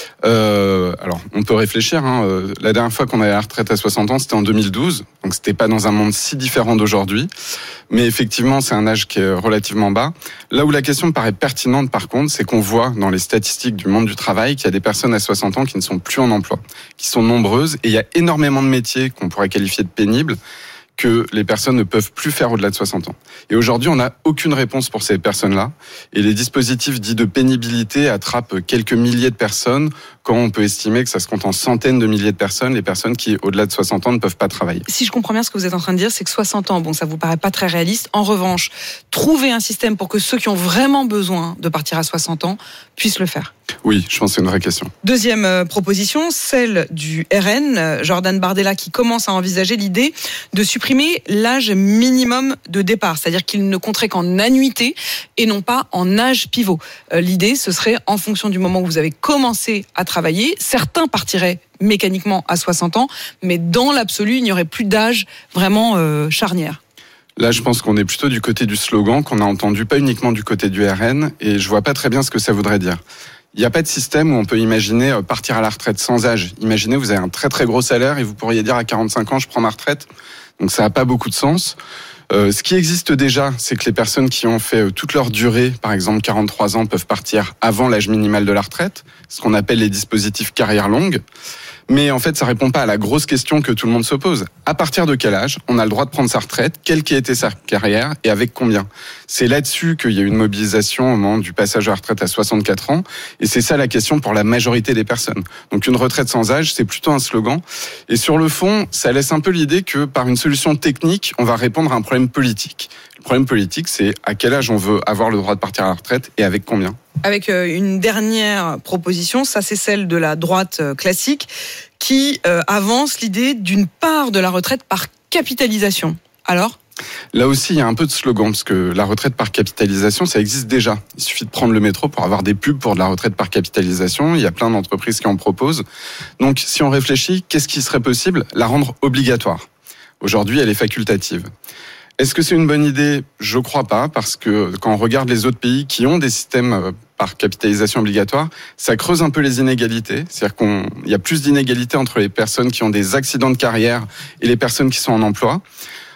Euh, alors, on peut réfléchir. Hein, euh, la dernière fois qu'on avait la retraite à soixante ans, c'était en deux mille douze. Donc, c'était pas dans un monde si différent d'aujourd'hui. Mais effectivement, c'est un âge qui est relativement bas. Là où la question me paraît pertinente, par contre, c'est qu'on voit dans les statistiques du monde du travail qu'il y a des personnes à soixante ans qui ne sont plus en emploi, qui sont nombreuses. Et il y a énormément de métiers qu'on pourrait qualifier de pénibles que les personnes ne peuvent plus faire au-delà de soixante ans. Et aujourd'hui, on n'a aucune réponse pour ces personnes-là. Et les dispositifs dits de pénibilité attrapent quelques milliers de personnes, quand on peut estimer que ça se compte en centaines de milliers de personnes, les personnes qui, au-delà de soixante ans, ne peuvent pas travailler. Si je comprends bien ce que vous êtes en train de dire, c'est que soixante ans, bon, ça vous paraît pas très réaliste. En revanche, trouver un système pour que ceux qui ont vraiment besoin de partir à soixante ans puissent le faire. Oui, je pense que c'est une vraie question. Deuxième euh, proposition, celle du R N, euh, Jordan Bardella, qui commence à envisager l'idée de supprimer l'âge minimum de départ, c'est-à-dire qu'il ne compterait qu'en annuité et non pas en âge pivot. Euh, l'idée, ce serait en fonction du moment où vous avez commencé à travailler, certains partiraient mécaniquement à soixante ans, mais dans l'absolu, il n'y aurait plus d'âge vraiment euh, charnière. Là, je pense qu'on est plutôt du côté du slogan qu'on a entendu, pas uniquement du côté du R N, et je vois pas très bien ce que ça voudrait dire. Il n'y a pas de système où on peut imaginer partir à la retraite sans âge. Imaginez, vous avez un très très gros salaire et vous pourriez dire à quarante-cinq ans, je prends ma retraite. Donc ça n'a pas beaucoup de sens. Euh, ce qui existe déjà, c'est que les personnes qui ont fait toute leur durée, par exemple quarante-trois ans, peuvent partir avant l'âge minimal de la retraite, ce qu'on appelle les dispositifs carrière longue. Mais en fait, ça répond pas à la grosse question que tout le monde se pose. À partir de quel âge on a le droit de prendre sa retraite, quelle qui a été sa carrière et avec combien ? C'est là-dessus qu'il y a eu une mobilisation au moment du passage à la retraite à soixante-quatre ans. Et c'est ça la question pour la majorité des personnes. Donc une retraite sans âge, c'est plutôt un slogan. Et sur le fond, ça laisse un peu l'idée que par une solution technique, on va répondre à un problème politique. Le problème politique, c'est à quel âge on veut avoir le droit de partir à la retraite et avec combien ? Avec une dernière proposition, ça c'est celle de la droite classique, qui euh, avance l'idée d'une part de la retraite par capitalisation. Alors ? Là aussi, il y a un peu de slogan, parce que la retraite par capitalisation, ça existe déjà. Il suffit de prendre le métro pour avoir des pubs pour de la retraite par capitalisation. Il y a plein d'entreprises qui en proposent. Donc, si on réfléchit, qu'est-ce qui serait possible ? La rendre obligatoire. Aujourd'hui, elle est facultative. Est-ce que c'est une bonne idée ? Je ne crois pas, parce que quand on regarde les autres pays qui ont des systèmes par capitalisation obligatoire, ça creuse un peu les inégalités. C'est-à-dire qu'il y a plus d'inégalités entre les personnes qui ont des accidents de carrière et les personnes qui sont en emploi.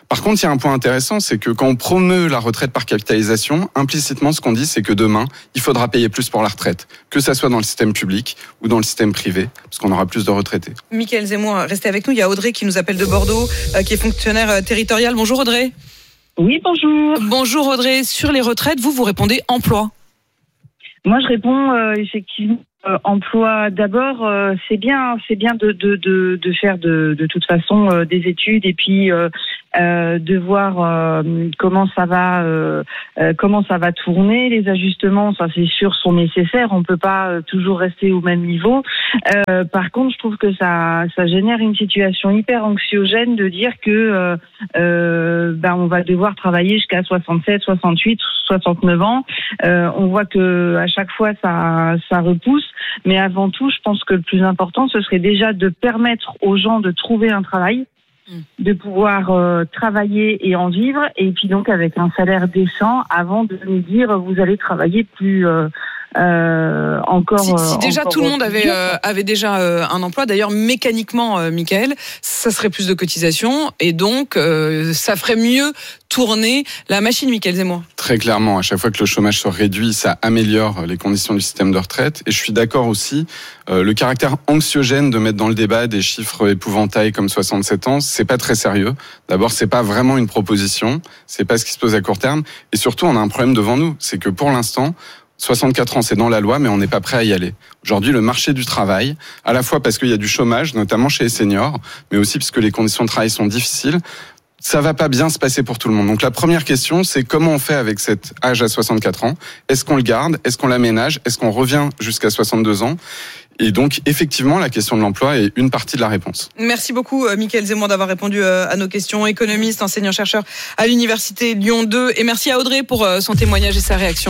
Par contre, il y a un point intéressant, c'est que quand on promeut la retraite par capitalisation, implicitement, ce qu'on dit, c'est que demain, il faudra payer plus pour la retraite, que ça soit dans le système public ou dans le système privé, parce qu'on aura plus de retraités. Mickaël Zemmour, restez avec nous. Il y a Audrey qui nous appelle de Bordeaux, euh, qui est fonctionnaire euh, territorial. Bonjour Audrey. Oui, bonjour. Bonjour Audrey. Sur les retraites, vous, vous répondez emploi. Moi, je réponds euh, effectivement euh, emploi. D'abord, euh, c'est bien, c'est bien de de de, de faire de de toute façon euh, des études et puis euh, euh, de voir euh, comment ça va euh, euh, comment ça va tourner. Les ajustements, ça c'est sûr, sont nécessaires. On peut pas euh, toujours rester au même niveau. Euh, par contre, je trouve que ça ça génère une situation hyper anxiogène de dire que euh, euh, ben on va devoir travailler jusqu'à soixante-sept, soixante-huit, soixante-neuf ans. Euh, on voit que à chaque fois ça ça repousse. Mais avant tout, je pense que le plus important, ce serait déjà de permettre aux gens de trouver un travail, de pouvoir euh, travailler et en vivre, et puis donc avec un salaire décent, avant de nous dire vous allez travailler plus euh, euh, encore. Si, si déjà encore tout le monde avait euh, avait déjà euh, un emploi, d'ailleurs mécaniquement, euh, Mickaël, ça serait plus de cotisations et donc euh, ça ferait mieux tourner la machine, Mickaël Zemmour. Très clairement, à chaque fois que le chômage se réduit, ça améliore les conditions du système de retraite. Et je suis d'accord aussi, euh, le caractère anxiogène de mettre dans le débat des chiffres épouvantails comme soixante-sept ans, c'est pas très sérieux. D'abord, c'est pas vraiment une proposition, c'est pas ce qui se pose à court terme. Et surtout, on a un problème devant nous, c'est que pour l'instant, soixante-quatre ans, c'est dans la loi, mais on n'est pas prêt à y aller. Aujourd'hui, le marché du travail, à la fois parce qu'il y a du chômage, notamment chez les seniors, mais aussi parce que les conditions de travail sont difficiles, ça va pas bien se passer pour tout le monde. Donc la première question, c'est comment on fait avec cet âge à soixante-quatre ans ? Est-ce qu'on le garde ? Est-ce qu'on l'aménage ? Est-ce qu'on revient jusqu'à soixante-deux ans ? Et donc, effectivement, la question de l'emploi est une partie de la réponse. Merci beaucoup, Mickaël Zemmour, d'avoir répondu à nos questions. Économiste, enseignant-chercheur à l'Université Lyon deux. Et merci à Audrey pour son témoignage et sa réaction.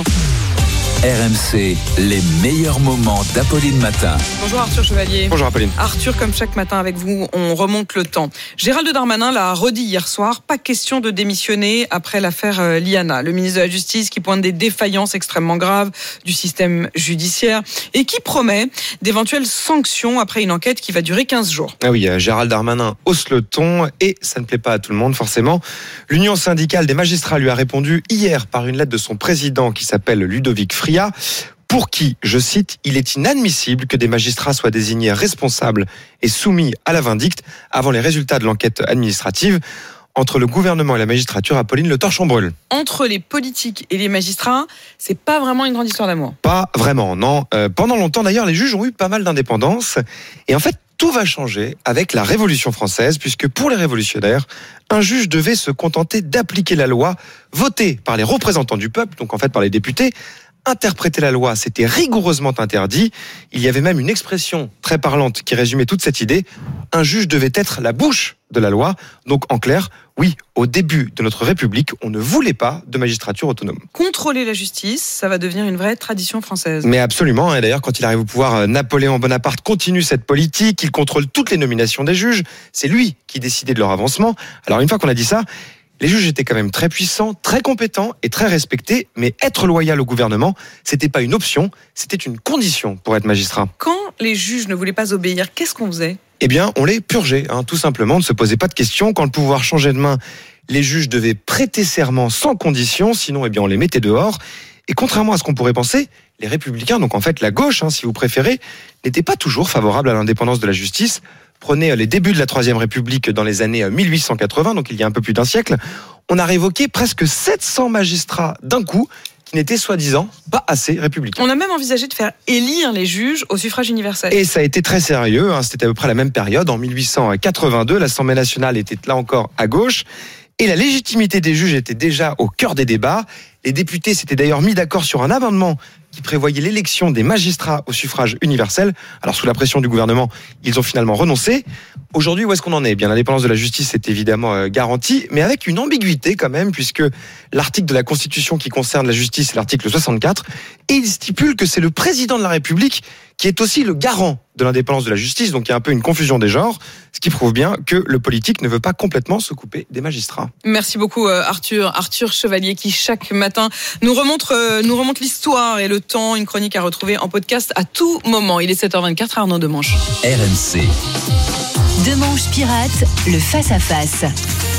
R M C, les meilleurs moments d'Apolline Matin. Bonjour Arthur Chevalier. Bonjour Apolline. Arthur, comme chaque matin avec vous, on remonte le temps. Gérald Darmanin l'a redit hier soir, pas question de démissionner après l'affaire Liana. Le ministre de la Justice qui pointe des défaillances extrêmement graves du système judiciaire et qui promet d'éventuelles sanctions après une enquête qui va durer quinze jours. Ah oui, Gérald Darmanin hausse le ton et ça ne plaît pas à tout le monde forcément. L'Union syndicale des magistrats lui a répondu hier par une lettre de son président qui s'appelle Ludovic Fria, pour qui, je cite, il est inadmissible que des magistrats soient désignés responsables et soumis à la vindicte avant les résultats de l'enquête administrative. Entre le gouvernement et la magistrature, Apolline, le torchon brûle. Entre les politiques et les magistrats, c'est pas vraiment une grande histoire d'amour. Pas vraiment, non. Euh, pendant longtemps, d'ailleurs, les juges ont eu pas mal d'indépendance. Et en fait, tout va changer avec la Révolution française, puisque pour les révolutionnaires, un juge devait se contenter d'appliquer la loi votée par les représentants du peuple, donc en fait par les députés. Interpréter la loi, c'était rigoureusement interdit. Il y avait même une expression très parlante qui résumait toute cette idée. Un juge devait être la bouche de la loi. Donc, en clair, oui, au début de notre République, on ne voulait pas de magistrature autonome. Contrôler la justice, ça va devenir une vraie tradition française. Mais absolument. Et d'ailleurs, quand il arrive au pouvoir, Napoléon Bonaparte continue cette politique. Il contrôle toutes les nominations des juges. C'est lui qui décidait de leur avancement. Alors, une fois qu'on a dit ça, les juges étaient quand même très puissants, très compétents et très respectés, mais être loyal au gouvernement, c'était pas une option, c'était une condition pour être magistrat. Quand les juges ne voulaient pas obéir, qu'est-ce qu'on faisait ? Eh bien, on les purgeait, hein, tout simplement, on ne se posait pas de questions. Quand le pouvoir changeait de main, les juges devaient prêter serment sans condition, sinon, eh bien, on les mettait dehors. Et contrairement à ce qu'on pourrait penser, les républicains, donc en fait la gauche, hein, si vous préférez, n'étaient pas toujours favorables à l'indépendance de la justice. Prenez les débuts de la Troisième République dans les années mille huit cent quatre-vingts, donc il y a un peu plus d'un siècle, on a révoqué presque sept cents magistrats d'un coup, qui n'étaient soi-disant pas assez républicains. On a même envisagé de faire élire les juges au suffrage universel. Et ça a été très sérieux, hein, c'était à peu près la même période, en mille huit cent quatre-vingt-deux, l'Assemblée nationale était là encore à gauche, et la légitimité des juges était déjà au cœur des débats. Les députés s'étaient d'ailleurs mis d'accord sur un amendement qui prévoyait l'élection des magistrats au suffrage universel. Alors, sous la pression du gouvernement, ils ont finalement renoncé. Aujourd'hui, où est-ce qu'on en est ? Eh bien, l'indépendance de la justice est évidemment euh, garantie, mais avec une ambiguïté quand même, puisque l'article de la Constitution qui concerne la justice, c'est l'article soixante-quatre, et il stipule que c'est le président de la République qui est aussi le garant de l'indépendance de la justice. Donc, il y a un peu une confusion des genres, ce qui prouve bien que le politique ne veut pas complètement se couper des magistrats. Merci beaucoup, Arthur. Arthur Chevalier, qui chaque matin nous remonte, euh, nous remonte l'histoire et le temps. Une chronique à retrouver en podcast à tout moment. Il est sept heures vingt-quatre, Arnaud Demanche. R M C. Demanche pirate, le face-à-face.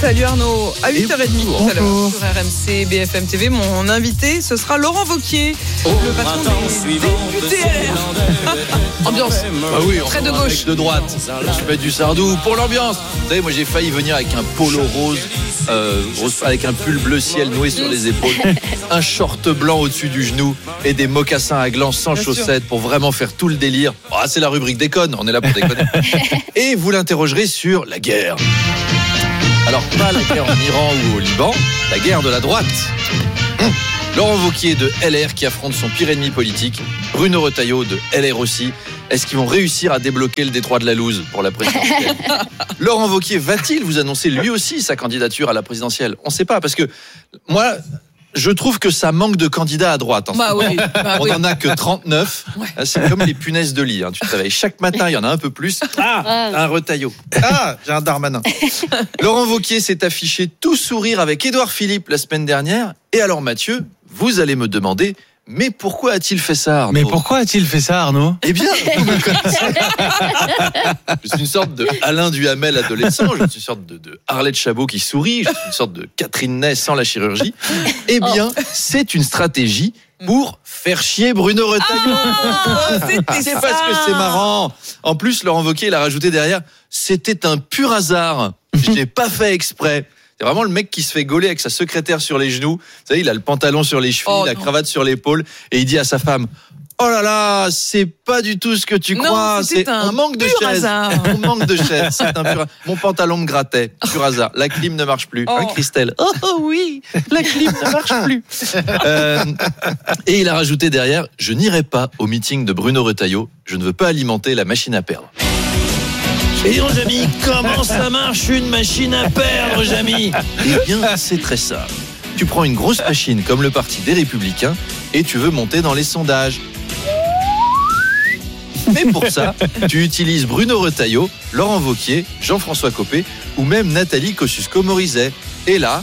Salut Arnaud, à huit heures trente tout à l'heure sur R M C B F M T V. Mon invité, ce sera Laurent Wauquiez, le patron des députés L R. Ambiance ah oui, très de gauche. De droite, je mets du Sardou pour l'ambiance. Vous savez, moi j'ai failli venir avec un polo rose, euh, avec un pull bleu ciel noué sur les épaules, un short blanc au-dessus du genou et des mocassins à gland sans Bien chaussettes sûr. Pour vraiment faire tout le délire. Oh, c'est la rubrique déconne, on est là pour déconner. Et vous l'interrogerez sur la guerre. Alors, pas la guerre en Iran ou au Liban, la guerre de la droite. Hum. Laurent Wauquiez de L R qui affronte son pire ennemi politique, Bruno Retailleau de L R aussi. Est-ce qu'ils vont réussir à débloquer le détroit de la Louse pour la présidentielle? Laurent Wauquiez va-t-il vous annoncer lui aussi sa candidature à la présidentielle? On ne sait pas, parce que moi... Je trouve que ça manque de candidats à droite. En bah oui, bah on oui. n'en a que trente-neuf. Ouais. C'est comme les punaises de lit. Hein. Tu te réveilles chaque matin, il y en a un peu plus. Ah, un Retailleau. Ah, j'ai un Darmanin. Laurent Wauquiez s'est affiché tout sourire avec Édouard Philippe la semaine dernière. Et alors Mathieu, vous allez me demander... Mais pourquoi a-t-il fait ça, Arnaud? Mais pourquoi a-t-il fait ça, Arnaud? Eh bien, vous me connaissez. Je suis une sorte de Alain Duhamel adolescent, je suis une sorte de, de Arlette Chabot qui sourit, je suis une sorte de Catherine Ney sans la chirurgie. Eh bien, oh. c'est une stratégie pour faire chier Bruno Retailleau. Ah, c'est parce que c'est marrant. En plus, Laurent Wauquiez l'a rajouté derrière, c'était un pur hasard. Je n'ai pas fait exprès. C'est vraiment le mec qui se fait gauler avec sa secrétaire sur les genoux. Vous savez, il a le pantalon sur les chevilles, oh, la non. cravate sur l'épaule, et il dit à sa femme: oh là là, c'est pas du tout ce que tu non, crois. C'est un on manque de chaises. Hasard. On manque de chaises. C'est un pur... Mon pantalon me grattait. Pur hasard. La clim ne marche plus. Oh. Hein, Christelle? Oh, oh oui, la clim ne marche plus. Euh, et il a rajouté derrière: je n'irai pas au meeting de Bruno Retailleau. Je ne veux pas alimenter la machine à perdre. Et dis donc, Jamy, comment ça marche une machine à perdre, Jamy? Eh bien, c'est très simple. Tu prends une grosse machine comme le parti des Républicains et tu veux monter dans les sondages. Mais pour ça, tu utilises Bruno Retailleau, Laurent Wauquiez, Jean-François Copé ou même Nathalie Kosciusko-Morizet. Et là...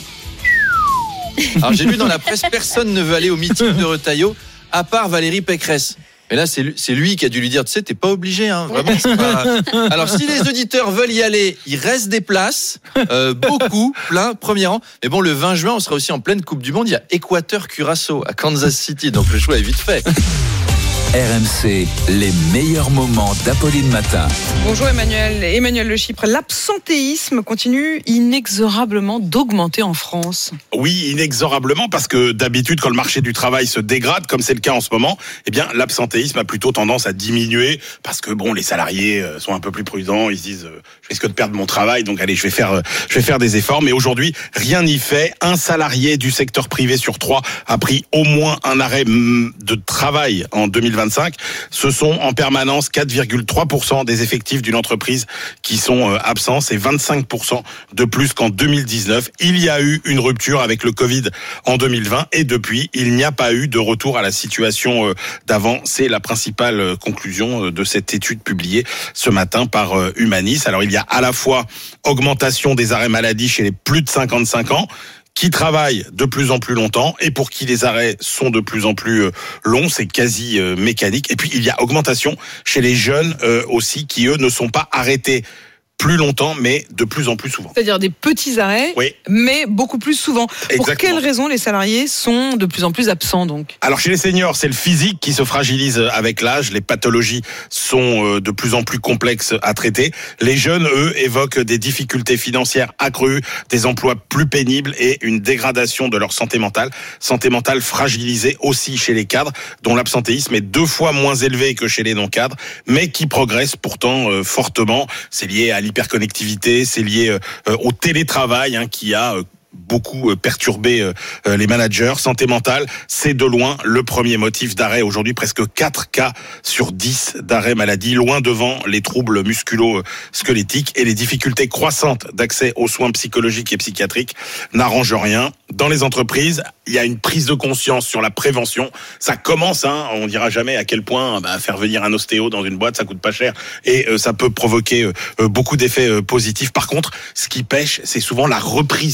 Alors j'ai lu dans la presse, personne ne veut aller au meeting de Retailleau à part Valérie Pécresse. Mais là, c'est lui, c'est lui qui a dû lui dire, tu sais, t'es pas obligé, hein, vraiment. C'est pas... Alors, si les auditeurs veulent y aller, il reste des places, euh, beaucoup, plein, premier rang. Mais bon, le vingt juin, on sera aussi en pleine Coupe du Monde. Il y a Équateur-Curaçao à Kansas City, donc le choix est vite fait. R M C, les meilleurs moments d'Apolline Matin. Bonjour Emmanuel. Emmanuel Le Chypre, l'absentéisme continue inexorablement d'augmenter en France. Oui, inexorablement, parce que d'habitude, quand le marché du travail se dégrade, comme c'est le cas en ce moment, eh bien, l'absentéisme a plutôt tendance à diminuer, parce que bon, les salariés sont un peu plus prudents, ils se disent, euh, je risque de perdre mon travail, donc allez, je vais faire, euh, je vais faire des efforts. Mais aujourd'hui, rien n'y fait. Un salarié du secteur privé sur trois a pris au moins un arrêt de travail en deux mille vingt. Ce sont en permanence quatre virgule trois pour cent des effectifs d'une entreprise qui sont absents. C'est vingt-cinq pour cent de plus qu'en deux mille dix-neuf. Il y a eu une rupture avec le Covid en deux mille vingt et depuis, il n'y a pas eu de retour à la situation d'avant. C'est la principale conclusion de cette étude publiée ce matin par Humanis. Alors, il y a à la fois augmentation des arrêts maladie chez les plus de cinquante-cinq ans, qui travaillent de plus en plus longtemps et pour qui les arrêts sont de plus en plus longs, c'est quasi mécanique. Et puis il y a augmentation chez les jeunes euh, aussi qui eux ne sont pas arrêtés plus longtemps, mais de plus en plus souvent. C'est-à-dire des petits arrêts, oui. mais beaucoup plus souvent. Exactement. Pour quelles raisons les salariés sont de plus en plus absents donc? Alors chez les seniors, c'est le physique qui se fragilise avec l'âge. Les pathologies sont de plus en plus complexes à traiter. Les jeunes, eux, évoquent des difficultés financières accrues, des emplois plus pénibles et une dégradation de leur santé mentale. Santé mentale fragilisée aussi chez les cadres, dont l'absentéisme est deux fois moins élevé que chez les non-cadres, mais qui progressent pourtant euh, fortement. C'est lié à l'hyperconnectivité, c'est lié euh, au télétravail hein, qui a euh, beaucoup euh, perturbé euh, les managers. Santé mentale, c'est de loin le premier motif d'arrêt. Aujourd'hui, presque quatre cas sur dix d'arrêt maladie, loin devant les troubles musculo-squelettiques et les difficultés croissantes d'accès aux soins psychologiques et psychiatriques n'arrangent rien. Dans les entreprises, il y a une prise de conscience sur la prévention. Ça commence, hein, on dira jamais à quel point bah, faire venir un ostéo dans une boîte, ça coûte pas cher et euh, ça peut provoquer euh, beaucoup d'effets euh, positifs. Par contre, ce qui pêche, c'est souvent la reprise de travail.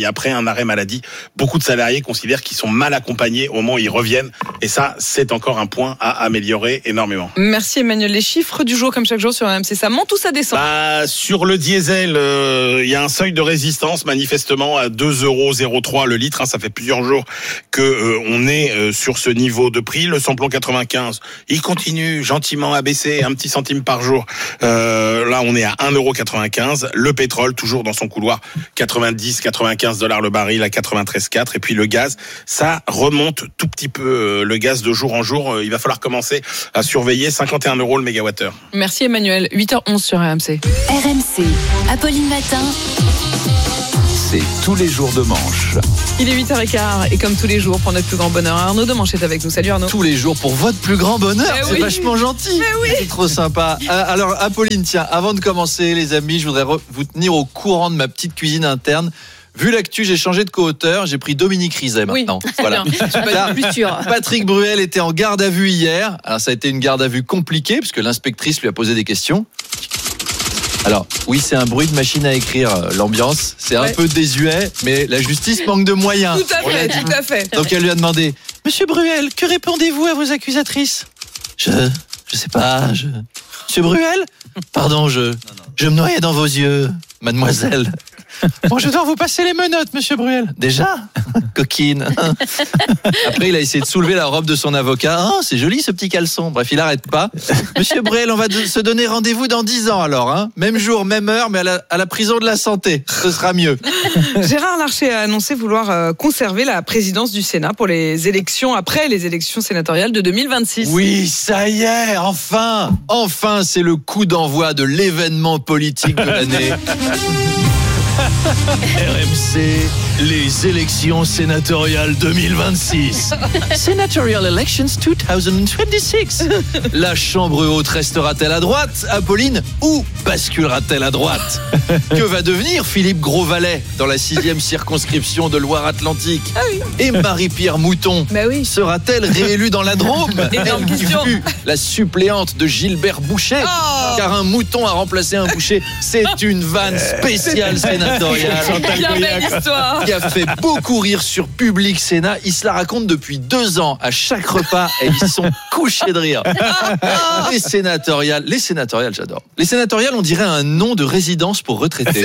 travail après un arrêt maladie. Beaucoup de salariés considèrent qu'ils sont mal accompagnés au moment où ils reviennent. Et ça, c'est encore un point à améliorer énormément. Merci Emmanuel. Les chiffres du jour, comme chaque jour sur R M C, ça monte ou ça descend? Bah, sur le diesel, il euh, y a un seuil de résistance manifestement à deux euros zéro trois le litre. Hein, ça fait plusieurs jours que euh, on est euh, sur ce niveau de prix. Le samplon quatre-vingt-quinze, il continue gentiment à baisser un petit centime par jour. Euh, là, on est à un euro quatre-vingt-quinze. Le pétrole, toujours dans son couloir, quatre-vingt-dix, quatre-vingt-quinze dollars le baril à quatre-vingt-treize virgule quatre. Et puis le gaz, ça remonte tout petit peu. Le gaz de jour en jour, il va falloir commencer à surveiller cinquante et un euros le mégawattheure. Merci Emmanuel. huit heures onze sur R M C. R M C, Apolline Matin. C'est tous les jours de manche. Il est huit heures quinze et comme tous les jours, pour notre plus grand bonheur, Arnaud de Manche est avec nous. Salut Arnaud. Tous les jours pour votre plus grand bonheur, Mais c'est oui. vachement gentil. Mais oui. C'est trop sympa. Euh, Alors Apolline, tiens, avant de commencer les amis, je voudrais re- vous tenir au courant de ma petite cuisine interne. Vu l'actu, j'ai changé de co-auteur, j'ai pris Dominique Rizet maintenant. Oui, très bien. Je suis pas Car plus sûre. Patrick Bruel était en garde à vue hier. Alors ça a été une garde à vue compliquée puisque l'inspectrice lui a posé des questions. Alors, oui, c'est un bruit de machine à écrire, euh, l'ambiance. C'est un Ouais. peu désuet, mais la justice manque de moyens. Tout à On l'a fait, dit. tout à fait. Donc elle lui a demandé, Monsieur Bruel, que répondez-vous à vos accusatrices? Je, je sais pas, je... Monsieur Bruel? Pardon, je, je me noyais dans vos yeux, mademoiselle. Bon, je dois vous passer les menottes, Monsieur Bruel. Déjà? Coquine. Après, il a essayé de soulever la robe de son avocat. Oh, c'est joli ce petit caleçon. Bref, il arrête pas. Monsieur Bruel, on va de- se donner rendez-vous dans dix ans alors. Hein. Même jour, même heure, mais à la, à la prison de la santé. Ce sera mieux. Gérard Larcher a annoncé vouloir euh, conserver la présidence du Sénat pour les élections, après les élections sénatoriales de deux mille vingt-six. Oui, ça y est, enfin. Enfin, c'est le coup d'envoi de l'événement politique de l'année. R M C, les élections sénatoriales deux mille vingt-six. Senatorial Elections deux mille vingt-six. La Chambre haute restera-t-elle à droite, Apolline, ou basculera-t-elle à droite? Que va devenir Philippe Grosvalet dans la sixième circonscription de Loire-Atlantique? Ah oui. Et Marie-Pierre Mouton Bah oui. sera-t-elle réélue dans la Drôme? Énorme Elle qui question. fut la suppléante de Gilbert Boucher. Oh. Car un mouton a remplacé un boucher. C'est une vanne spéciale sénatoriale. Bien belle histoire. Qui a fait beaucoup rire sur Public Sénat. Ils se la racontent depuis deux ans à chaque repas et ils sont couchés de rire. Les sénatoriales, les sénatoriales, j'adore. Les sénatoriales, on dirait un nom de résidence pour retraités.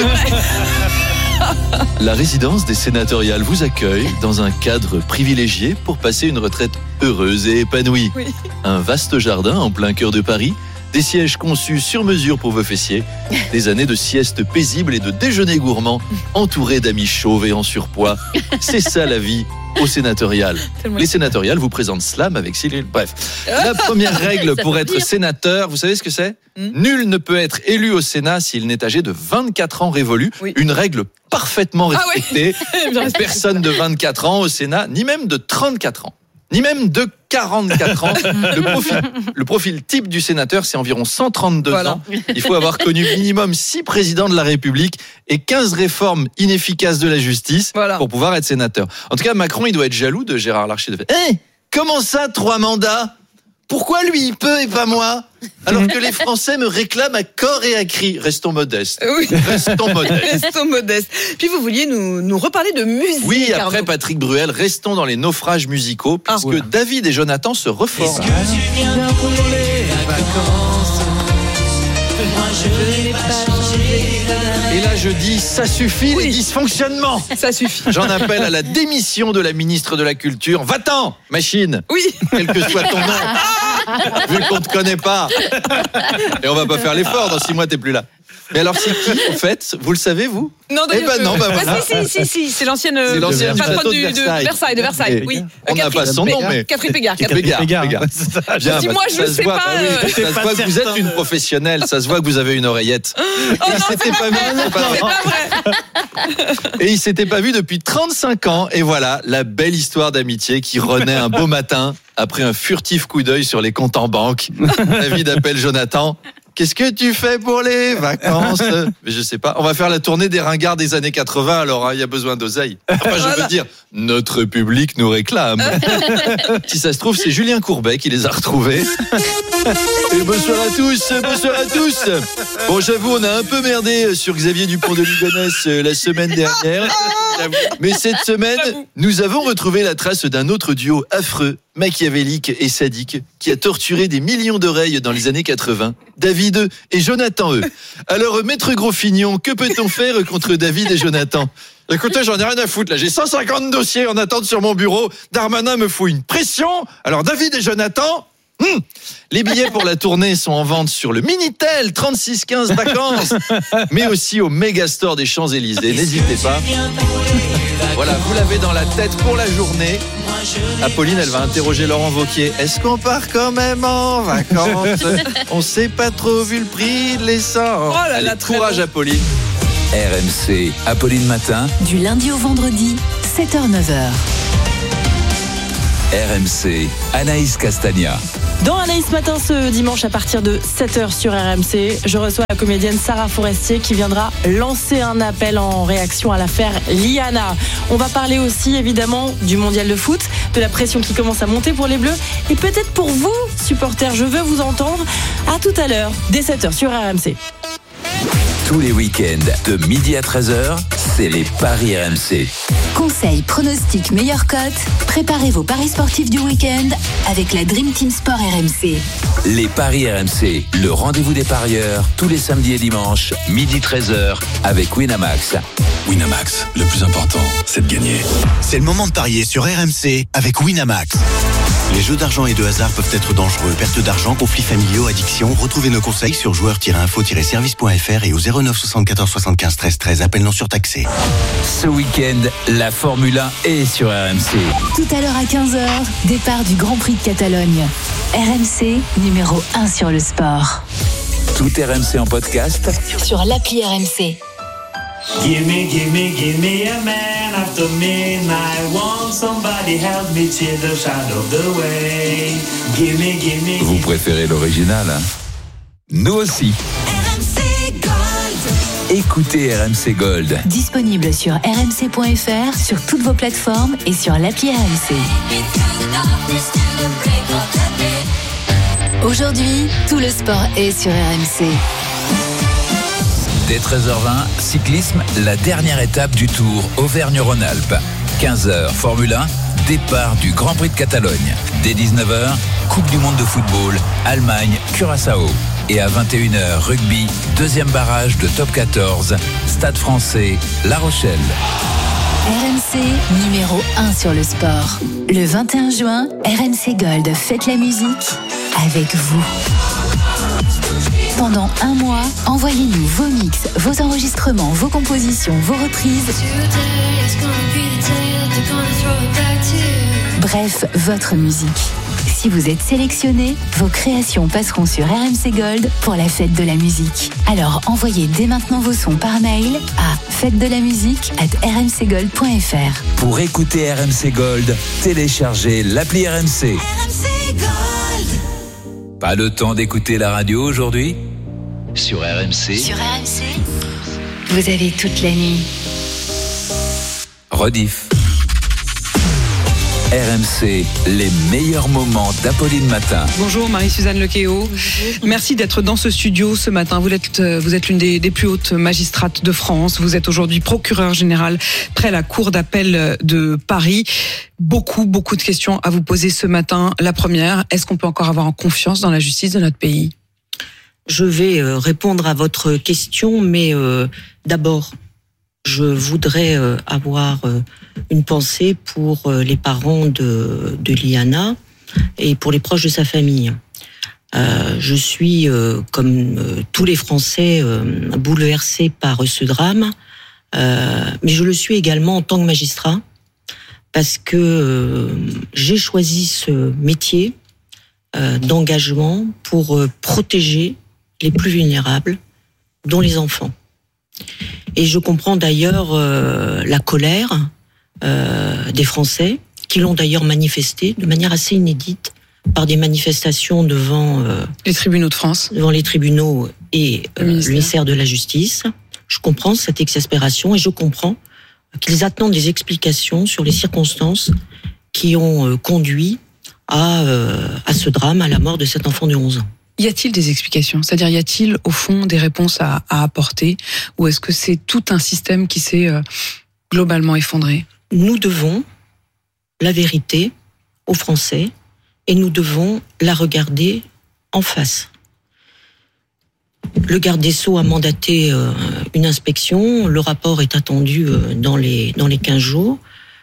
La résidence des sénatoriales vous accueille dans un cadre privilégié pour passer une retraite heureuse et épanouie. Oui. Un vaste jardin en plein cœur de Paris, des sièges conçus sur mesure pour vos fessiers, des années de sieste paisible et de déjeuner gourmand, entourés d'amis chauves et en surpoids. C'est ça la vie au sénatorial. Tellement- Les sénatoriales vous présentent Slam avec Cyril. Bref, la première règle Ça pour fait être pire. sénateur, vous savez ce que c'est? Hmm. Nul ne peut être élu au Sénat s'il n'est âgé de vingt-quatre ans révolus. Oui. Une règle parfaitement Ah ouais. respectée. Bien respecté. Personne de vingt-quatre ans au Sénat, ni même de trente-quatre ans, ni même de quarante-quatre ans. Le profil, le profil type du sénateur, c'est environ cent trente-deux Voilà. ans. Il faut avoir connu minimum six présidents de la République et quinze réformes inefficaces de la justice Voilà. pour pouvoir être sénateur. En tout cas, Macron, il doit être jaloux de Gérard Larcher. De fait, hé, comment ça, trois mandats? Pourquoi lui, il peut et pas moi? Alors que les Français me réclament à corps et à cri. Restons modestes. Oui. Restons modestes. Restons modestes. Puis vous vouliez nous, nous reparler de musique. Oui, après Arnaud. Patrick Bruel, restons dans les naufrages musicaux, puisque David et Jonathan se reforment. Et là, je dis, ça suffit les dysfonctionnements. Ça suffit. J'en appelle à la démission de la ministre de la Culture. Va-t'en, machine. Oui. Quel que soit ton nom. Vu qu'on te connaît pas. Et on va pas faire l'effort, dans six mois, t'es plus là. Mais alors, c'est qui, en fait? Vous le savez, vous? Non, Eh ben non, bah Ah, voilà. si, si, si, si, c'est l'ancienne, C'est l'ancienne du patronne château de du- de Versailles. Versailles, de Versailles, Et oui. on n'a Catherine pas son nom, Pégard. mais- Catherine Pégard. Catherine Pégard, Pégard. Pégard. Bien, dis, bah, moi, je ça se sais voit, pas, bah oui, euh, ça se voit que vous êtes une professionnelle, ça se voit que vous avez une oreillette. Oh non, C'était pas vu, c'est pas vrai. Et il s'était pas vu depuis trente-cinq ans. Et voilà, la belle histoire d'amitié qui renaît un beau matin après un furtif coup d'œil sur les comptes en banque. David appelle Jonathan. Qu'est-ce que tu fais pour les vacances? Mais je sais pas. On va faire la tournée des ringards des années quatre-vingts, alors il y a besoin d'oseille. Enfin, je Voilà. veux dire, notre public nous réclame. Si ça se trouve, c'est Julien Courbet qui les a retrouvés. Et bonsoir à tous, bonsoir à tous. Bon, j'avoue, on a un peu merdé sur Xavier Dupont de Ligonnès la semaine dernière. Mais cette semaine, nous avons retrouvé la trace d'un autre duo affreux, machiavélique et sadique, qui a torturé des millions d'oreilles dans les années quatre-vingts. David et Jonathan, eux. Alors, maître Grosfignon, que peut-on faire contre David et Jonathan ? Écoutez, j'en ai rien à foutre là. J'ai cent cinquante dossiers en attente sur mon bureau. Darmanin me fout une pression. Alors, David et Jonathan... Hum. Les billets pour la tournée sont en vente sur le Minitel trente-six quinze vacances, mais aussi au Megastore des Champs-Élysées. N'hésitez pas. Voilà, vous l'avez dans la tête pour la journée. Apolline, elle va interroger Laurent Wauquiez. Est-ce qu'on part quand même en vacances ? On s'est pas trop vu le prix de l'essence. Oh là là, allez, courage, Apolline. R M C, Apolline Matin. Du lundi au vendredi, sept heures neuf heures. R M C, Anaïs Castagna. Dans Anaïs Matin ce dimanche à partir de sept heures sur R M C, je reçois la comédienne Sarah Forestier qui viendra lancer un appel en réaction à l'affaire Liana. On va parler aussi évidemment du mondial de foot, de la pression qui commence à monter pour les Bleus et peut-être pour vous, supporters, je veux vous entendre. À tout à l'heure, dès sept heures sur R M C. Tous les week-ends, de midi à treize heures, c'est les Paris R M C. Conseils, pronostics, meilleures cotes. Préparez vos paris sportifs du week-end avec la Dream Team Sport R M C. Les Paris R M C, le rendez-vous des parieurs, tous les samedis et dimanches, midi treize heures, avec Winamax. Winamax, le plus important, c'est de gagner. C'est le moment de parier sur R M C avec Winamax. Les jeux d'argent et de hasard peuvent être dangereux. Perte d'argent, conflits familiaux, addiction. Retrouvez nos conseils sur joueurs tiret info tiret service point f r et au zéro neuf soixante-quatorze soixante-quinze treize treize. Appel non surtaxé. Ce week-end, la Formule un est sur R M C. Tout à l'heure à quinze heures, départ du Grand Prix de Catalogne. R M C, numéro un sur le sport. Tout R M C en podcast sur l'appli R M C. Give me, give me, give me a man after midnight. Want somebody help me cheer the shadow of the way. Give me, give me. Vous préférez l'original, hein ? Nous aussi. R M C Gold. Écoutez R M C Gold. Disponible sur r m c point f r, sur toutes vos plateformes et sur l'appli R M C. Aujourd'hui, tout le sport est sur R M C. Dès treize heures vingt, cyclisme, la dernière étape du Tour Auvergne-Rhône-Alpes. quinze heures, Formule un, départ du Grand Prix de Catalogne. Dès dix-neuf heures, Coupe du Monde de football, Allemagne, Curaçao. Et à vingt et une heures, rugby, deuxième barrage de Top quatorze, Stade français, La Rochelle. R M C, numéro un sur le sport. Le vingt et un juin, R M C Gold fête la musique avec vous. Pendant un mois, envoyez-nous vos mix, vos enregistrements, vos compositions, vos reprises. Bref, votre musique. Si vous êtes sélectionné, vos créations passeront sur R M C Gold pour la fête de la musique. Alors envoyez dès maintenant vos sons par mail à fête de la musique arobase r m c gold point f r. Pour écouter R M C Gold, téléchargez l'appli R M C. R M C Gold. Pas le temps d'écouter la radio aujourd'hui ? Sur R M C. Sur R M C, vous avez toute la nuit. Rediff. R M C, les meilleurs moments d'Apolline Matin. Bonjour Marie-Suzanne Lequéo. Merci d'être dans ce studio ce matin. Vous êtes, vous êtes l'une des, des plus hautes magistrates de France. Vous êtes aujourd'hui procureur général près la Cour d'appel de Paris. Beaucoup, beaucoup de questions à vous poser ce matin. La première, est-ce qu'on peut encore avoir confiance dans la justice de notre pays ? Je vais répondre à votre question, mais euh, d'abord, je voudrais euh, avoir euh, une pensée pour euh, les parents de, de Liana et pour les proches de sa famille. Euh, je suis, euh, comme euh, tous les Français, euh, bouleversée par ce drame, euh, mais je le suis également en tant que magistrat, parce que euh, j'ai choisi ce métier euh, d'engagement pour euh, protéger les plus vulnérables, dont les enfants. Et je comprends d'ailleurs euh, la colère euh, des Français, qui l'ont d'ailleurs manifesté de manière assez inédite par des manifestations devant euh, les tribunaux de France, devant les tribunaux et euh, le, ministère. le ministère de la Justice. Je comprends cette exaspération et je comprends qu'ils attendent des explications sur les circonstances qui ont euh, conduit à, euh, à ce drame, à la mort de cet enfant de onze ans. Y a-t-il des explications ? C'est-à-dire, y a-t-il au fond des réponses à, à apporter ? Ou est-ce que c'est tout un système qui s'est euh, globalement effondré ? Nous devons la vérité aux Français et nous devons la regarder en face. Le garde des Sceaux a mandaté euh, une inspection. Le rapport est attendu euh, dans les, dans les quinze jours.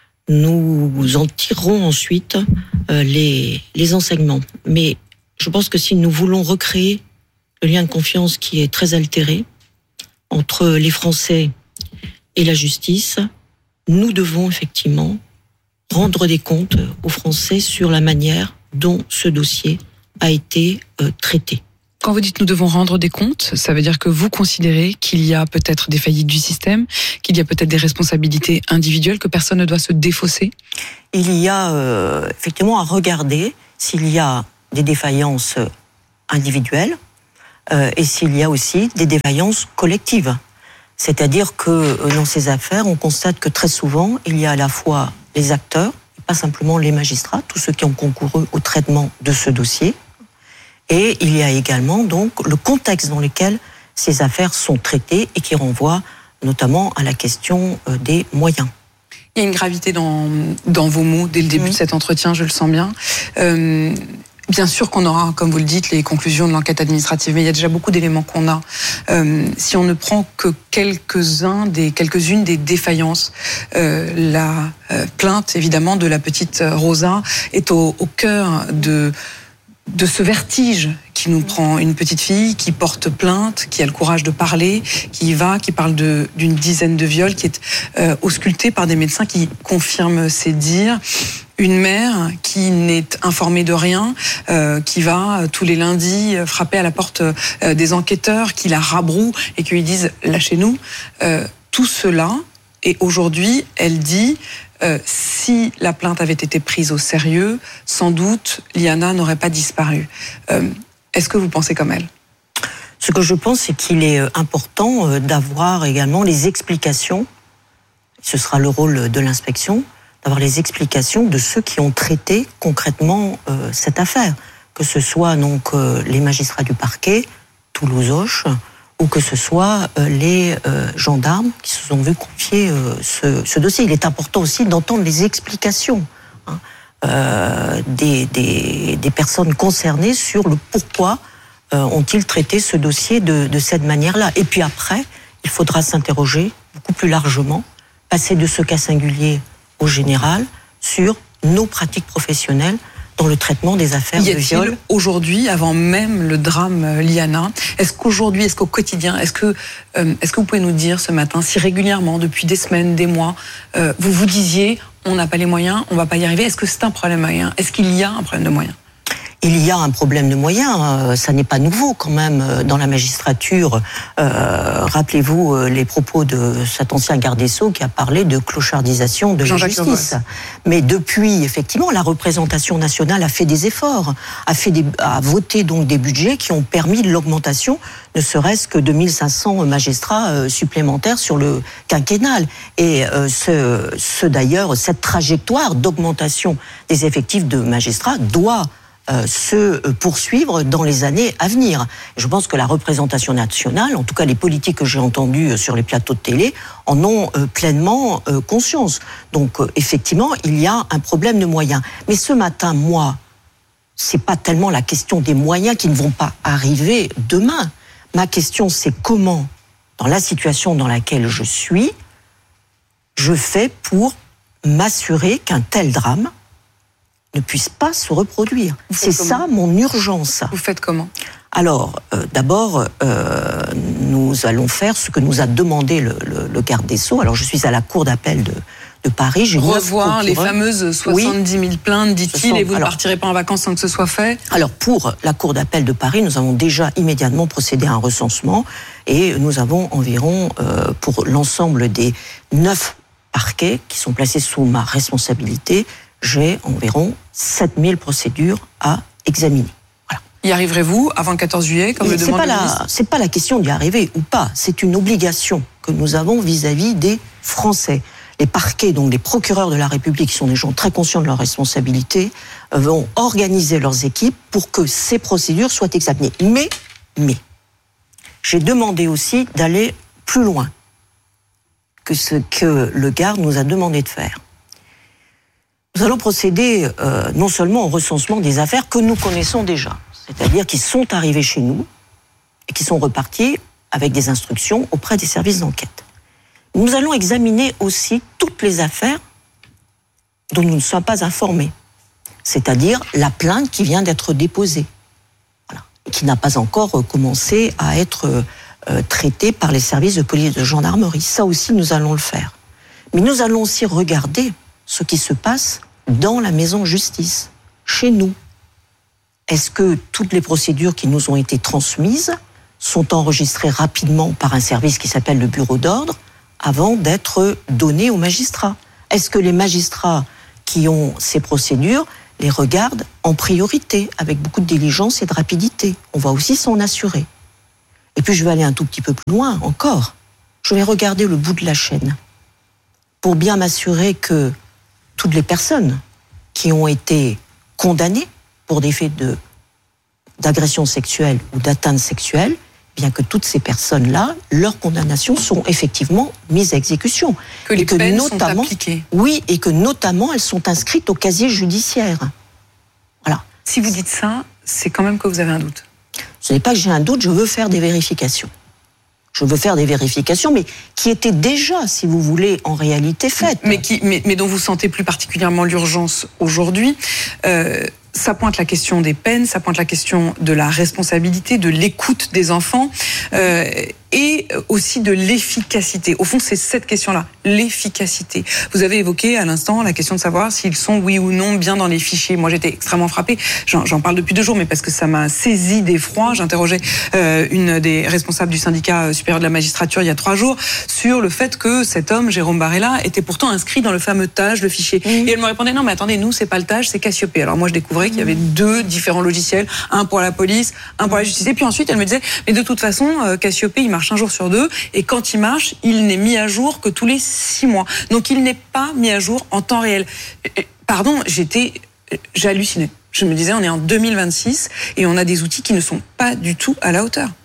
Nous en tirerons ensuite euh, les, les enseignements. Mais je pense que si nous voulons recréer le lien de confiance qui est très altéré entre les Français et la justice, nous devons effectivement rendre des comptes aux Français sur la manière dont ce dossier a été euh, traité. Quand vous dites nous devons rendre des comptes, ça veut dire que vous considérez qu'il y a peut-être des faillites du système, qu'il y a peut-être des responsabilités individuelles, que personne ne doit se défausser ? Il y a euh, effectivement à regarder s'il y a des défaillances individuelles euh, et s'il y a aussi des défaillances collectives. C'est-à-dire que euh, dans ces affaires, on constate que très souvent, il y a à la fois les acteurs, et pas simplement les magistrats, tous ceux qui ont concouru au traitement de ce dossier, et il y a également donc le contexte dans lequel ces affaires sont traitées et qui renvoie notamment à la question euh, des moyens. Il y a une gravité dans, dans vos mots dès le début mmh. de cet entretien, je le sens bien. Euh, Bien sûr qu'on aura, comme vous le dites, les conclusions de l'enquête administrative, mais il y a déjà beaucoup d'éléments qu'on a. Euh, si on ne prend que quelques-uns des, quelques-unes des défaillances, euh, la euh, plainte, évidemment, de la petite Rosa est au, au cœur de, de ce vertige qui nous prend. Une petite fille qui porte plainte, qui a le courage de parler, qui y va, qui parle de, d'une dizaine de viols, qui est euh, auscultée par des médecins qui confirment ses dires. Une mère qui n'est informée de rien, euh, qui va euh, tous les lundis euh, frapper à la porte euh, des enquêteurs, qui la rabrouent et qui lui disent « lâchez-nous euh, ». Tout cela, et aujourd'hui, elle dit euh, « si la plainte avait été prise au sérieux, sans doute, Liana n'aurait pas disparu euh, ». Est-ce que vous pensez comme elle ? Ce que je pense, c'est qu'il est important d'avoir également les explications, ce sera le rôle de l'inspection, d'avoir les explications de ceux qui ont traité concrètement euh, cette affaire, que ce soit donc euh, les magistrats du parquet, Toulouse-Auch, ou que ce soit euh, les euh, gendarmes qui se sont vus confier euh, ce, ce dossier. Il est important aussi d'entendre les explications hein, euh, des, des, des personnes concernées sur le pourquoi euh, ont-ils traité ce dossier de, de cette manière-là. Et puis après, il faudra s'interroger beaucoup plus largement, passer de ce cas singulier au général, sur nos pratiques professionnelles dans le traitement des affaires de viol. Aujourd'hui, avant même le drame Liana, est-ce qu'aujourd'hui, est-ce qu'au quotidien, est-ce que, euh, est-ce que vous pouvez nous dire ce matin, si régulièrement, depuis des semaines, des mois, euh, vous vous disiez, on n'a pas les moyens, on ne va pas y arriver, est-ce que c'est un problème de moyens ? Est-ce qu'il y a un problème de moyens ? Il y a un problème de moyens, ça n'est pas nouveau quand même dans la magistrature. Euh, rappelez-vous les propos de cet ancien garde des Sceaux qui a parlé de clochardisation de la justice. Mais depuis, effectivement, la représentation nationale a fait des efforts, a, fait des, a voté donc des budgets qui ont permis l'augmentation, ne serait-ce que de mille cinq cents magistrats supplémentaires sur le quinquennal. Et euh, ce, ce d'ailleurs, cette trajectoire d'augmentation des effectifs de magistrats doit Euh, se poursuivre dans les années à venir. Je pense que la représentation nationale, en tout cas les politiques que j'ai entendues sur les plateaux de télé, en ont euh, pleinement euh, conscience. Donc euh, effectivement, il y a un problème de moyens. Mais ce matin, moi, c'est pas tellement la question des moyens qui ne vont pas arriver demain. Ma question, c'est comment, dans la situation dans laquelle je suis, je fais pour m'assurer qu'un tel drame ne puisse pas se reproduire. C'est ça mon urgence. Vous faites comment ? Alors, euh, d'abord, euh, nous allons faire ce que nous a demandé le, le, le garde des Sceaux. Alors, je suis à la cour d'appel de, de Paris. J'ai revoir les fameuses soixante-dix mille plaintes, dit-il, et vous alors, ne partirez pas en vacances sans que ce soit fait ? Alors, pour la cour d'appel de Paris, nous avons déjà immédiatement procédé à un recensement et nous avons environ, euh, pour l'ensemble des neuf parquets qui sont placés sous ma responsabilité, j'ai environ sept mille procédures à examiner. Voilà. Y arriverez-vous avant le quatorze juillet, comme le demande le ministre ? C'est pas la question d'y arriver ou pas. C'est une obligation que nous avons vis-à-vis des Français. les parquets, donc les procureurs de la République, qui sont des gens très conscients de leurs responsabilités, vont organiser leurs équipes pour que ces procédures soient examinées. Mais, mais, j'ai demandé aussi d'aller plus loin que ce que le garde nous a demandé de faire. Nous allons procéder euh, non seulement au recensement des affaires que nous connaissons déjà, c'est-à-dire qui sont arrivées chez nous et qui sont reparties avec des instructions auprès des services d'enquête. Nous allons examiner aussi toutes les affaires dont nous ne sommes pas informés, c'est-à-dire la plainte qui vient d'être déposée, voilà, et qui n'a pas encore commencé à être euh, traitée par les services de police et de gendarmerie. Ça aussi, nous allons le faire. Mais nous allons aussi regarder ce qui se passe dans la maison justice, chez nous. Est-ce que toutes les procédures qui nous ont été transmises sont enregistrées rapidement par un service qui s'appelle le bureau d'ordre avant d'être données aux magistrats? Est-ce que les magistrats qui ont ces procédures les regardent en priorité, avec beaucoup de diligence et de rapidité? On va aussi s'en assurer. Et puis je vais aller un tout petit peu plus loin encore. Je vais regarder le bout de la chaîne pour bien m'assurer que toutes les personnes qui ont été condamnées pour des faits de, d'agression sexuelle ou d'atteinte sexuelle, bien que toutes ces personnes-là, leurs condamnations sont effectivement mises à exécution. Que les et que peines notamment, sont appliquées. Oui, et que notamment elles sont inscrites au casier judiciaire. Voilà. Si vous dites ça, c'est quand même que vous avez un doute. Ce n'est pas que j'ai un doute, je veux faire des vérifications. Je veux faire des vérifications, mais qui étaient déjà, si vous voulez, en réalité faites. Mais, qui, mais, mais dont vous sentez plus particulièrement l'urgence aujourd'hui. Euh, ça pointe la question des peines, ça pointe la question de la responsabilité, de l'écoute des enfants, euh, et aussi de l'efficacité. Au fond, c'est cette question-là, l'efficacité. Vous avez évoqué à l'instant la question de savoir s'ils sont, oui ou non, bien dans les fichiers. Moi, j'étais extrêmement frappée. J'en, j'en parle depuis deux jours, mais parce que ça m'a saisi d'effroi. J'interrogeais euh, une des responsables du syndicat supérieur de la magistrature il y a trois jours sur le fait que cet homme, Jérôme Barella, était pourtant inscrit dans le fameux TAJ, le fichier. Mmh. Et elle me répondait, non, mais attendez, nous, c'est pas le TAJ, c'est Cassiopée. Alors moi, je découvrais qu'il y avait deux différents logiciels, un pour la police, un pour la justice. Et puis ensuite, elle me disait, mais de toute façon, Cassiopée, il marche un jour sur deux, et quand il marche, il n'est mis à jour que tous les six mois. Donc il n'est pas mis à jour en temps réel. Pardon, j'étais, j'hallucinais. Je me disais, on est en deux mille vingt-six et on a des outils qui ne sont pas du tout à la hauteur.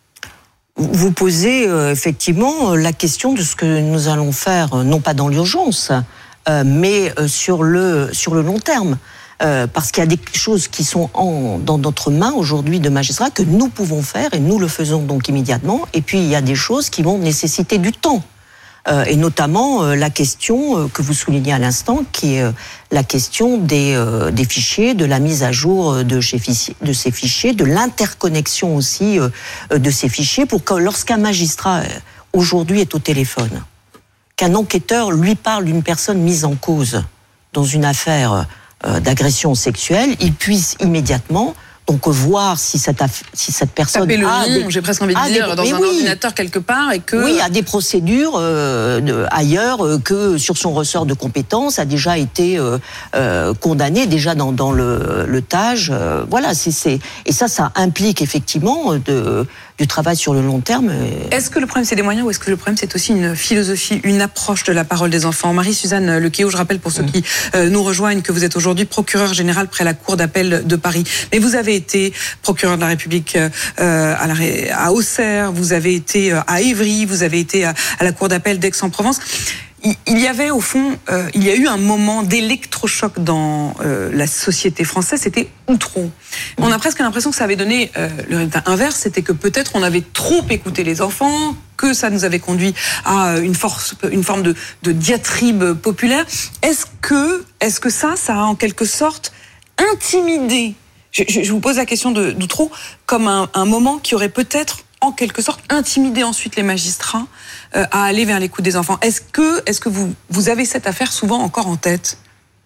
Vous posez euh, effectivement la question de ce que nous allons faire, non pas dans l'urgence, euh, mais euh, sur le sur le long terme. Euh, parce qu'il y a des choses qui sont en, dans notre main aujourd'hui de magistrats que nous pouvons faire et nous le faisons donc immédiatement. Et puis il y a des choses qui vont nécessiter du temps. Euh, et notamment euh, la question euh, que vous soulignez à l'instant, qui est euh, la question des, euh, des fichiers, de la mise à jour de, chez fichiers, de ces fichiers, de l'interconnexion aussi euh, de ces fichiers, pour que lorsqu'un magistrat euh, aujourd'hui est au téléphone, qu'un enquêteur lui parle d'une personne mise en cause dans une affaire euh, d'agression sexuelle, il puisse immédiatement donc voir si cette, si cette personne Taper le a nom, des, j'ai presque envie de dire, des, dans un oui, ordinateur quelque part, et que... Oui, a des procédures euh, de, ailleurs, euh, que sur son ressort de compétences a déjà été euh, euh, condamné, déjà dans, dans le, le TAJ. Euh, voilà, c'est, c'est, et ça, ça implique effectivement de, du travail sur le long terme. Est-ce que le problème, c'est des moyens, ou est-ce que le problème, c'est aussi une philosophie, une approche de la parole des enfants? Marie-Suzanne Lequéo, je rappelle pour ceux qui euh, nous rejoignent que vous êtes aujourd'hui procureure générale près la Cour d'appel de Paris. Mais vous avez été procureur de la République euh, à, la, à Auxerre, vous avez été à Évry, vous avez été à, à la Cour d'appel d'Aix-en-Provence. Il y avait au fond, euh, il y a eu un moment d'électrochoc dans euh, la société française, c'était Outreau. On a presque l'impression que ça avait donné euh, le résultat inverse, c'était que peut-être on avait trop écouté les enfants, que ça nous avait conduit à une, force, une forme de, de diatribe populaire. Est-ce que, est-ce que ça, ça a en quelque sorte intimidé, je, je vous pose la question de, d'Outreau, comme un, un moment qui aurait peut-être en quelque sorte intimidé ensuite les magistrats euh, à aller vers l'écoute des enfants. Est-ce que, est-ce que vous, vous avez cette affaire souvent encore en tête?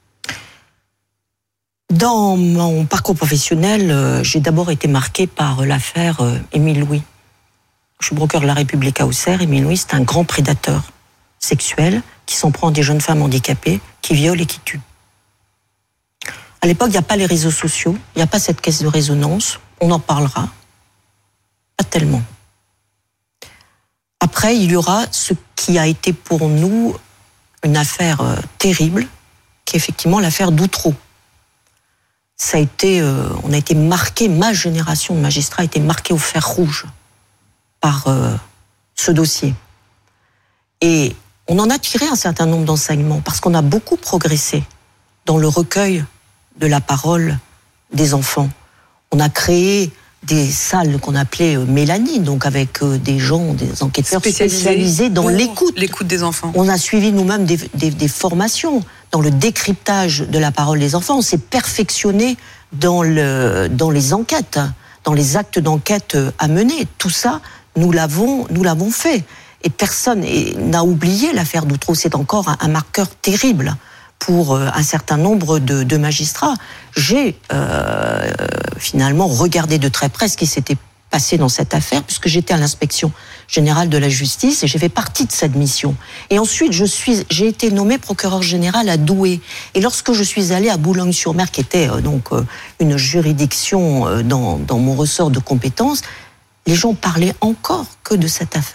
Dans mon parcours professionnel, euh, j'ai d'abord été marquée par l'affaire euh, Émile Louis. Je suis procureur de la République à Auxerre. Émile Louis, c'est un grand prédateur sexuel qui s'en prend à des jeunes femmes handicapées, qui viole et qui tue. À l'époque, il n'y a pas les réseaux sociaux, il n'y a pas cette caisse de résonance, on en parlera. Pas tellement. Après, il y aura ce qui a été pour nous une affaire euh, terrible, qui est effectivement l'affaire d'Outreau. Ça a été, euh, on a été marqué, ma génération de magistrats a été marquée au fer rouge par euh, ce dossier. Et on en a tiré un certain nombre d'enseignements, parce qu'on a beaucoup progressé dans le recueil de la parole des enfants. On a créé des salles qu'on appelait Mélanie, donc avec des gens, des enquêteurs Spécialisés spécialisés dans pour l'écoute. L'écoute des enfants. On a suivi nous-mêmes des, des, des formations dans le décryptage de la parole des enfants. On s'est perfectionné dans, le, dans les enquêtes, dans les actes d'enquête à mener. Tout ça, nous l'avons, nous l'avons fait. Et personne n'a oublié l'affaire d'Outreau. C'est encore un, un marqueur terrible pour un certain nombre de, de magistrats. J'ai euh, finalement regardé de très près ce qui s'était passé dans cette affaire, puisque j'étais à l'inspection générale de la justice et j'ai fait partie de cette mission. Et ensuite, je suis, j'ai été nommé procureur général à Douai. Et lorsque je suis allée à Boulogne-sur-Mer, qui était euh, donc euh, une juridiction euh, dans, dans mon ressort de compétences, les gens parlaient encore que de cette affaire.